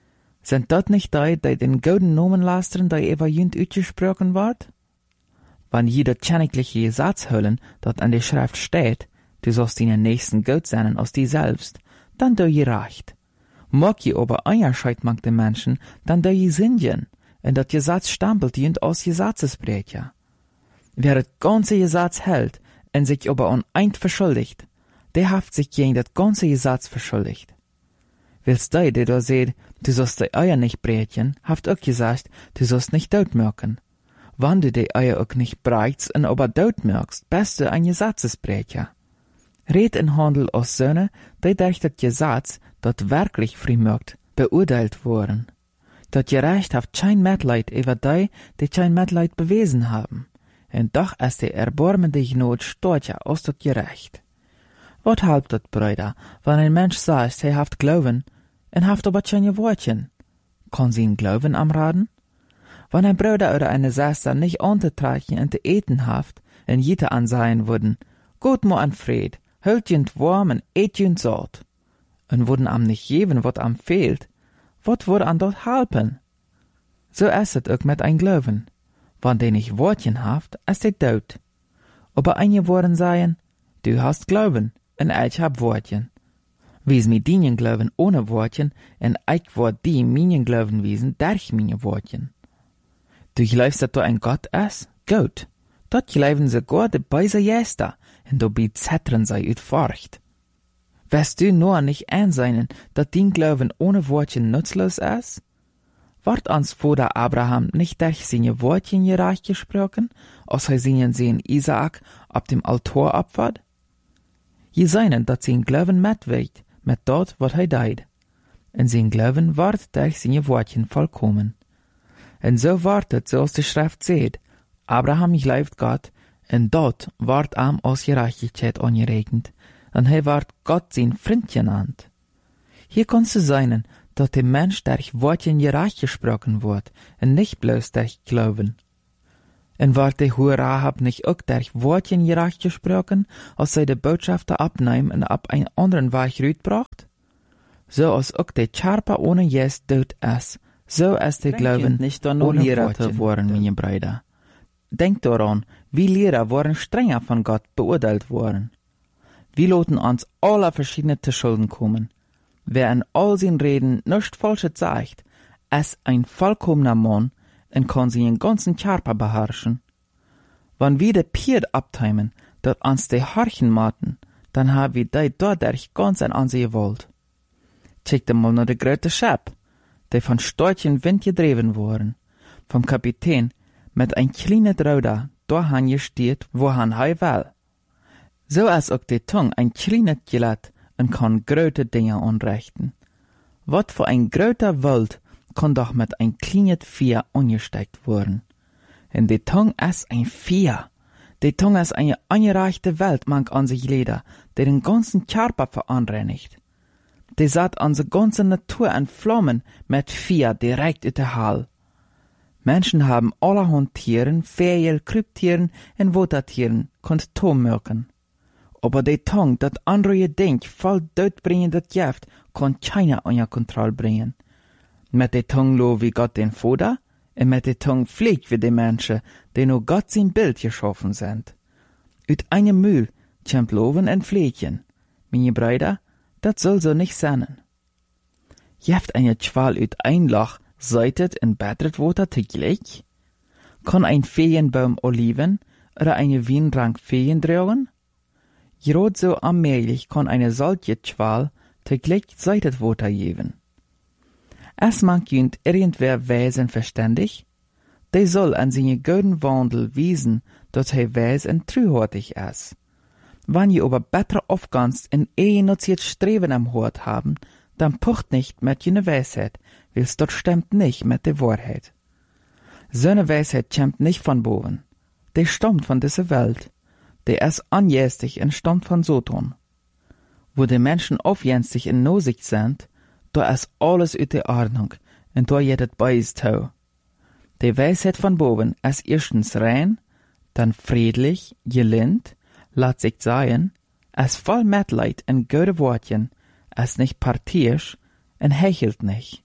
Speaker 1: Sind dat nicht die den gouden Nomen lasteren, die über jünt utgesprochen ward? Wann jeder königliche Gesetz hüllen, dat an der Schrift steht, du sollst deinen Nächsten Gott sein als die selbst, dann do je recht. Mag je aber Unterschied mag den Menschen, dann do je Sündigen, und dat Gesetz stampelt jünt als Gesetzesbrecher. Wer het ganze Gesetz hält, und sich aber an eint verschuldigt, der haft sich gegen das ganze Gesetz verschuldigt. Willst du, der da seht, du sollst die Eier nicht brechen, haft auch gesagt, du sollst nicht dort merken. Wann du die Eier auch nicht breitst und aber dort merkst, bist du ein Gesetzesbrecher. Red in Handel aus Söhne, die durch das Gesetz, dat wirklich frei merkt, beurteilt wurden. Dat Gerecht haft kein Mitleid über die kein Mitleid bewiesen haben. Und doch ist die erbarmende Not stärker aus dat Gerecht. Wat helpt dat, Brüder, wenn ein Mensch sagt, er haft Glauben, en haft aber keine Wortchen? Kann sie ihn Glauben amraten? Wenn ein Bruder oder eine Schwester nicht anzutragen und zu eten haft, en jeder ansehen würden, Gott mo an Fried, hält jünt warm und et jünt satt, und würden am nicht geben, wat am fehlt, wat würde an dort helpen? So ist es auch mit ein Glauben. Wenn der nicht Wortchen haft, ist der tot. Aber einige würden sagen, du hast Glauben, en ich hab Wortchen. Wies mi dien Glauben ohne Wortchen, en ich word die minen Glauben wiesen durch meine Wortchen. Du glaubst, dass du ein Gott ist? Gut. Dort glauben sie Gott de beise Jester, en dabei zettern sie ut Furcht. Wirst du nur nicht einsehen, dass dein Glauben ohne Wortchen nutzlos ist? Ward ans Vater Abraham nicht durch seine Wortchen gerecht gesprochen, als er seinen Sohn Isaak ab dem Altar opfert? Je seinen, dat sein Glauben mitweegt, mit dort, wat hij deed. En sein Glauben ward durch seine Wortchen vollkommen. En so ward het, zoals de Schrift seht, Abraham glaubt Gott, en dort ward am als Gerechtigkeit angeregnet, en hij ward Gott sein Freund genannt. Hier kannst du seinen, dass der Mensch durch Wortchen gerecht gesprochen wird, und nicht bloß durch Glauben. Und wird die hohe Rahab nicht auch durch Wortchen gerecht gesprochen, als sie die Botschafter abnehmen und ab einen anderen Weg rütbracht? So als auch der Charpa ohne Jes dort ist, so ist der Glauben
Speaker 2: nicht
Speaker 1: ohne Lehrer zu worden, meine Brüder. Denkt daran, wie Lehrer waren strenger von Gott beurteilt worden. Wir loten uns alle verschiedene zu Schulden kommen. Wer in all seinen Reden nichts Falsches sagt, ist ein vollkommener Mann und kann seinen ganzen Körper beherrschen. Wenn wir de Pied abteimen, dat uns de Horchen maten, dann haben wir die dadurch ganz an uns gewollt. Check mal nach de grote Schap, die von starken Wind gedreven worden, vom Kapitän mit ein kleines Ruder dahin gesteht, wo han will. So als auch die Tongue ein kleines Gelät und kann große Dinge anrichten. Wat für ein großer Wald kann doch mit ein kleines Vieh angesteckt worden. Und die Tongue ist ein Vieh. Die Tongue ist eine angereichte Welt, manch an sich Leder, die den ganzen Körper veranreinigt. Die sagt unsere ganze Natur in Flammen mit Vieh direkt in der Hall. Menschen haben allerhand Tieren, Vögel, Kryptieren und Watertieren, könnt Tommerken. Aber die Tongue, dat andere Ding, voll doodbringendes Gift, kann keiner unter Kontrolle bringen. Mit der Tongue lo wie Gott den Vater, und mit der Tongue fliegt wie die Menschen, die nur Gott sein Bild geschaffen sind. Ut einem Mühl kommt Loven und Fliegen. Meine Brüder, dat soll so nicht sein. Jeft eine Schwal ut ein Loch, seitet in betret Water teglich? Kann ein Feenbaum Oliven oder eine Weinrank Feen tragen? Grad so allmählich kann eine solche Schwal teglich seitet Water geben. Es mag jünd irgendwer Wesen verständig, der soll an seine guten Wandel wiesen, dass er weis und treuhortig ist. Wenn ihr aber besser aufgangst in ehenotziert Streben am Hort haben, dann pocht nicht mit jener Weisheit, weil's dort stimmt nicht mit der Wahrheit. So eine Weisheit kommt nicht von boven, der stammt von dieser Welt, der ist anjästig und stammt von Sodom. Wo die Menschen aufjänstig in Nosicht sind, da ist alles in der Ordnung, und da jedet beides tau. Die Weisheit von boven ist erstens rein, dann friedlich, gelind, lat sich sagen, ist voll Mitleid und gute Wortchen, ist nicht partisch und hechelt nicht.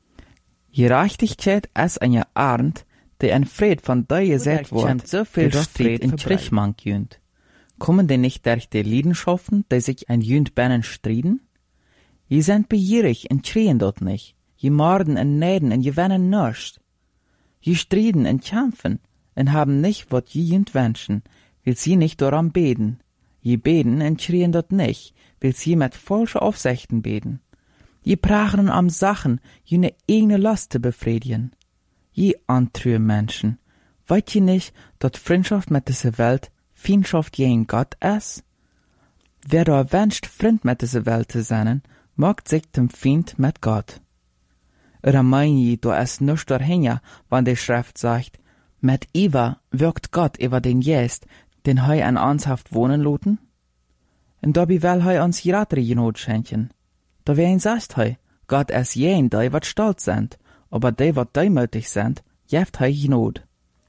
Speaker 1: Gerechtigkeit ist eine Art, die ein Fried von der gesagt wird,
Speaker 2: so viel
Speaker 1: Fried in Kriechmann jünd. Kommen die nicht durch die Leidenschaften, die sich ein jünd bennen striden? Je sind begierig und schrien dort nicht. Je morden und neiden und je wennen nichts. Je striden und kämpfen und haben nicht, wat je jünd wünschen, will sie nicht daran beten. Je beten und schrien dort nicht, will sie mit falschen Aufsichten beten. Je prachen am Sachen, jene eigene Last zu befriedigen. Je antrühe Menschen, weißt je nicht, dass Freundschaft mit dieser Welt Feindschaft gegen Gott ist? Wer da wünscht, Freund mit dieser Welt zu sein, macht sich zum Feind mit Gott. Oder mein je, da ist nichts dahinter, wenn die Schrift sagt, mit Eva wirkt Gott über den Geist, den hei an uns haft wohnen loten? Und dabei will hei uns jeder Genot schenken. Da wer ihn sagt hei, Gott ist jen, die wat stolz sind, aber die wat deimütig sind, jeft hei Genot.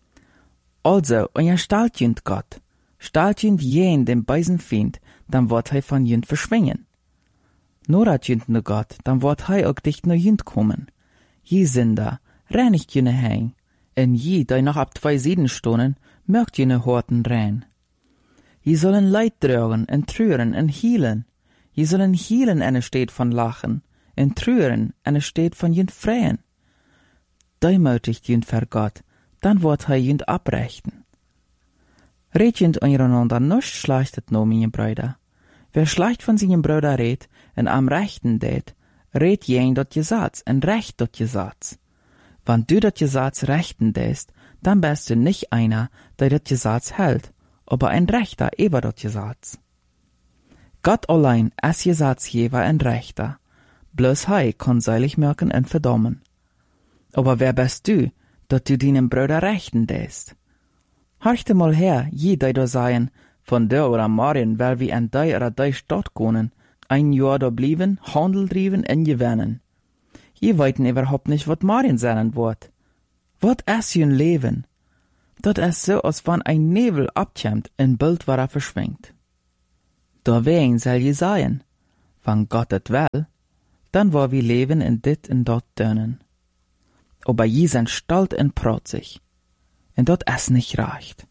Speaker 1: Also, euer stalt jünd Gott, stalt jünd jen dem beisen Feind, dann wird hei von jünd verschwingen. Nur hat jünd ne Gott, dann wird hei auch dicht ne jünd kommen. Je Sünder, reinigt jüne heim, en je, die noch ab 2 Sieden stonen, mögt jüne Horten rein. Je sollen Leid tragen, en trüren, en hielen. Je sollen hielen, en steht von lachen, en trüren, en steht von jünd freien. Deimütigt jünd ver Gott, dann wird hei jünd abrechten. Red jünd einander nichts schlechtet no, meine Brüder. Wer schlecht von seinem Bruder redt, en am Rechten det, red jen dort Gesatz, en recht dort Gesatz. Wenn du dort Gesatz rechten dest, dann bist du nicht einer, der dort Gesatz hält, aber ein Rechter über dort Gesatz. Gott allein ist Gesatzgeber und Rechter, bloß hei kann seilig merken und verdammen. Aber wer bist du, dat du deinem Bruder rechten dest? Horchte mal her, je die da seien, von der oder morgen will wir in die oder die Stadt gehen, ein Jahr da blieben, Handel driven und gewinnen. Je weiten überhaupt nicht, wat morgen sein wird. Wat ist jün Leben? Dat ist so, als wann ein Nebel abkämmt, ein Bild war verschwingt. Deswegen soll je sagen, wann Gott et will, dann war wir leben in dit en dort dönen. Aber je sind stolz und protzig, und dat es nicht reicht.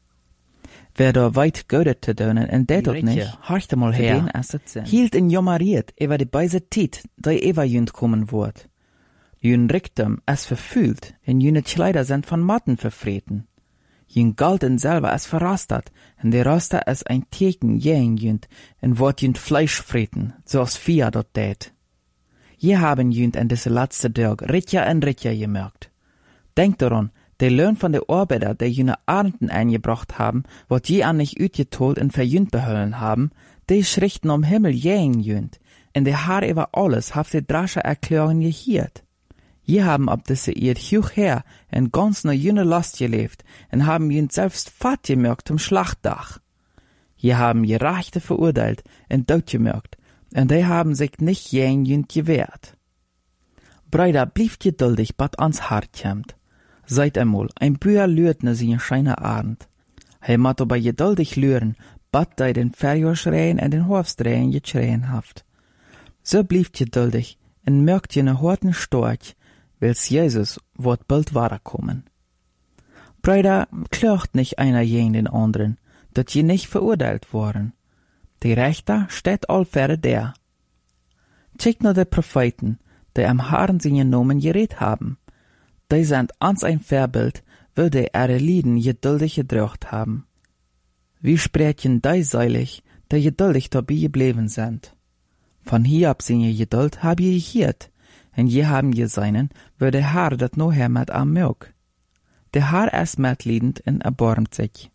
Speaker 1: Wer da weit gödet te dönen, en det dort nicht, horchte mal her, hielt in jommeriert, über die beise Tiet, da ewa jünd kommen wird. Jün Riktum es verfühlt, en jüne Kleider sind von Matten verfreten. Jün Galten selber es verrastet, en der Raster es ein Teken jähen jünd, en wort jünd Fleisch freten, so als Fia dort tät. Je haben jünd en diese letzte Tag Ritja en Ritja gemerkt. Denkt daran, der Lohn von der Arbeiter, der jüne Arnden eingebracht haben, wat je an nicht ütgetolt en verjünd behöllen haben, die schrichten um Himmel jähen jünd, en der Haar über alles haft die drasche Erklärung gehiert. Je haben ab diese Eid hoch her en ganz ne jüne Last gelebt en haben jünd selbst fat gemerkt zum Schlachtdach. Je haben je Rechte verurteilt en dood gemerkt en die haben sich nicht jähen jünd gewehrt. Brüder, blieft geduldig, bat ans Hart kämmt. Seid einmal, ein Büher lürt ne sie scheine Abend. He mat aber geduldig lüren, bat dei den Verjorschreien en den Hofstreien geschreien haft. So blieft geduldig en merkt je ne horten Storch, wils Jesus wird bald weiterkommen. Brüder, klagt nicht einer gegen den anderen, dat je nicht verurteilt worden. Die Rechter steht allfähre der. Check nur die Propheten, die am Herrn seine Nomen geredet haben. Die sind ans ein Vorbild, wo die ihre Lieden geduldig gedrückt haben. Wie sprechen die seilig, die geduldig dabei geblieben sind? Von hier ab seine Geduld hab je gehört, en je haben je seinen, wo der Herr dat no her met am mög. Der Herr ist mitliedend en erbarmt sich.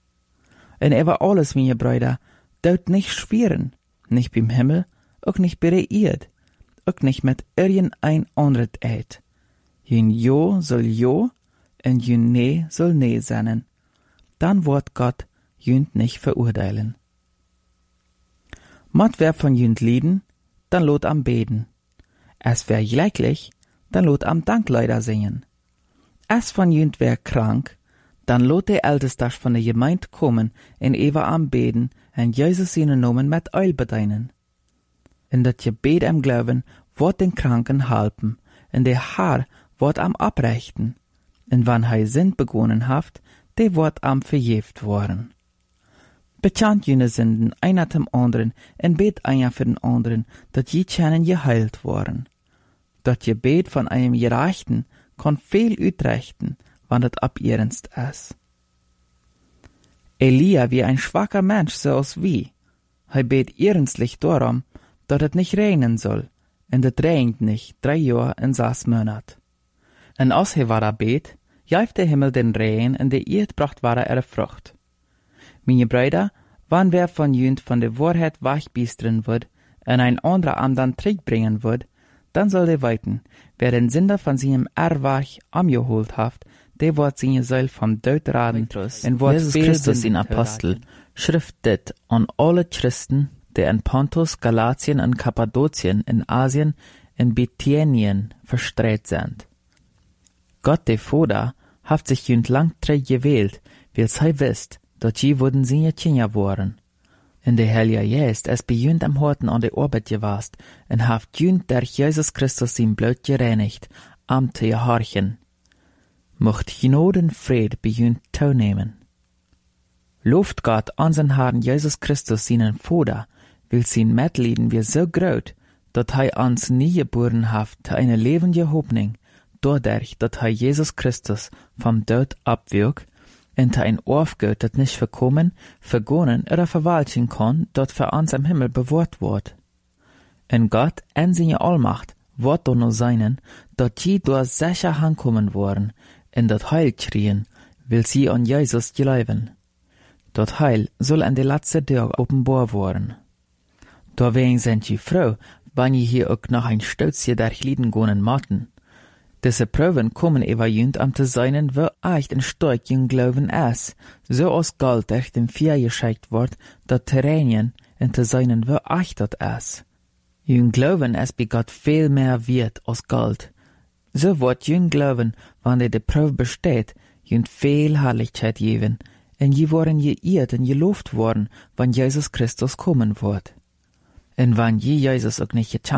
Speaker 1: En über alles, meine Brüder, dort nicht schweren, nicht beim Himmel, auch nicht bei der Erd, auch nicht mit irgendein anderes Eid. Jün Jo soll Jo, en jün Nee soll Nee sein. Dann wird Gott jünd nicht verurteilen. Mat wer von jünd lieden, dann lot am beten. Es wär gleichlich, dann lot am Dankleider singen. Es von jünd wär krank, dann lot der Ältestach von der Gemeinde kommen en ewa am beten en Jesus seine Nomen mit Eul bedeinen. In dat Gebet am Glauben wird den Kranken halpen, en der Herr wird am abrechten, en wann hei Sünd begonnen haft, der wird am verjeft worden. Bekannt jene Sünden einer dem anderen en bet einer für den anderen, dat je kennen geheilt worden. Dat Gebet von einem Gerechten kann viel utrechten, wann dat abernst ist. Elia wie ein schwacher Mensch so als wie. Hei bet ernstlich darum, dat het nicht regnen soll, en dat regnet nicht 3 Jahre en 6 Monat. En als he war bet, jaeft der Himmel den Regen en de Erd bracht war Frucht. Meine Brüder, wann wer von jünd von der Wahrheit wachbiestern wird, en ein anderer am dann Trick bringen wird, dann soll der weiten, wer den Sünder von seinem Erwach amgeholt haft, der wird seine Seil vom Tod raden, en wird
Speaker 2: Jesus Christus in Apostel, schriftet an alle Christen, die in Pontus, Galatien und Kappadokien, in Asien, in Bithynien verstreut sind. Gott der Vater haft sich jünd lang träg gewählt, weil sei wisst, dat je wurden seine Kinder waren. In der Heilige Geist es bei jünd am Horten an der Arbeit gewast, en haft jünd durch Jesus Christus sein Blut gereinigt, am te gehorchen. Mocht Genoden Fried bei jünd teilnehmen. Lobt Gott an sein Herrn Jesus Christus seinen Vater, will sein Mitleiden wir so groß, dat hei ans nie geboren haft te eine lebende Hoffnung, dadurch, dat hei Jesus Christus vom Tod abwirkt, und ein Aufgott, dat nicht verkommen, vergonnen oder verwalten kann, dat für uns am Himmel bewahrt wird. En Gott, en seine Allmacht, wird doch nur seinen, dat je durch sicher hankommen worden, in dat Heil kriegen, will sie an Jesus glauben. Dat Heil soll an der letzte Tag offenbar worden. Deswegen sind je froh, wenn je hier auch noch ein Stützchen durchlieden gonnen matten. Diese Proben kommen über jünd am zu seinen, wo echt ein stark jüng Glauben ist, so als Gold durch den Vier geschickt wird, dat Terrenien in zu seinen, wo echt dat ist.
Speaker 1: Jün glauben, es bei Gott viel mehr wert als Gold. So wird jün glauben, wann de Prüf besteht, jün viel Herrlichkeit geben, en je worden geehrt en gelobt worden, wann Jesus Christus kommen wird. En wann je Jesus auch nicht getan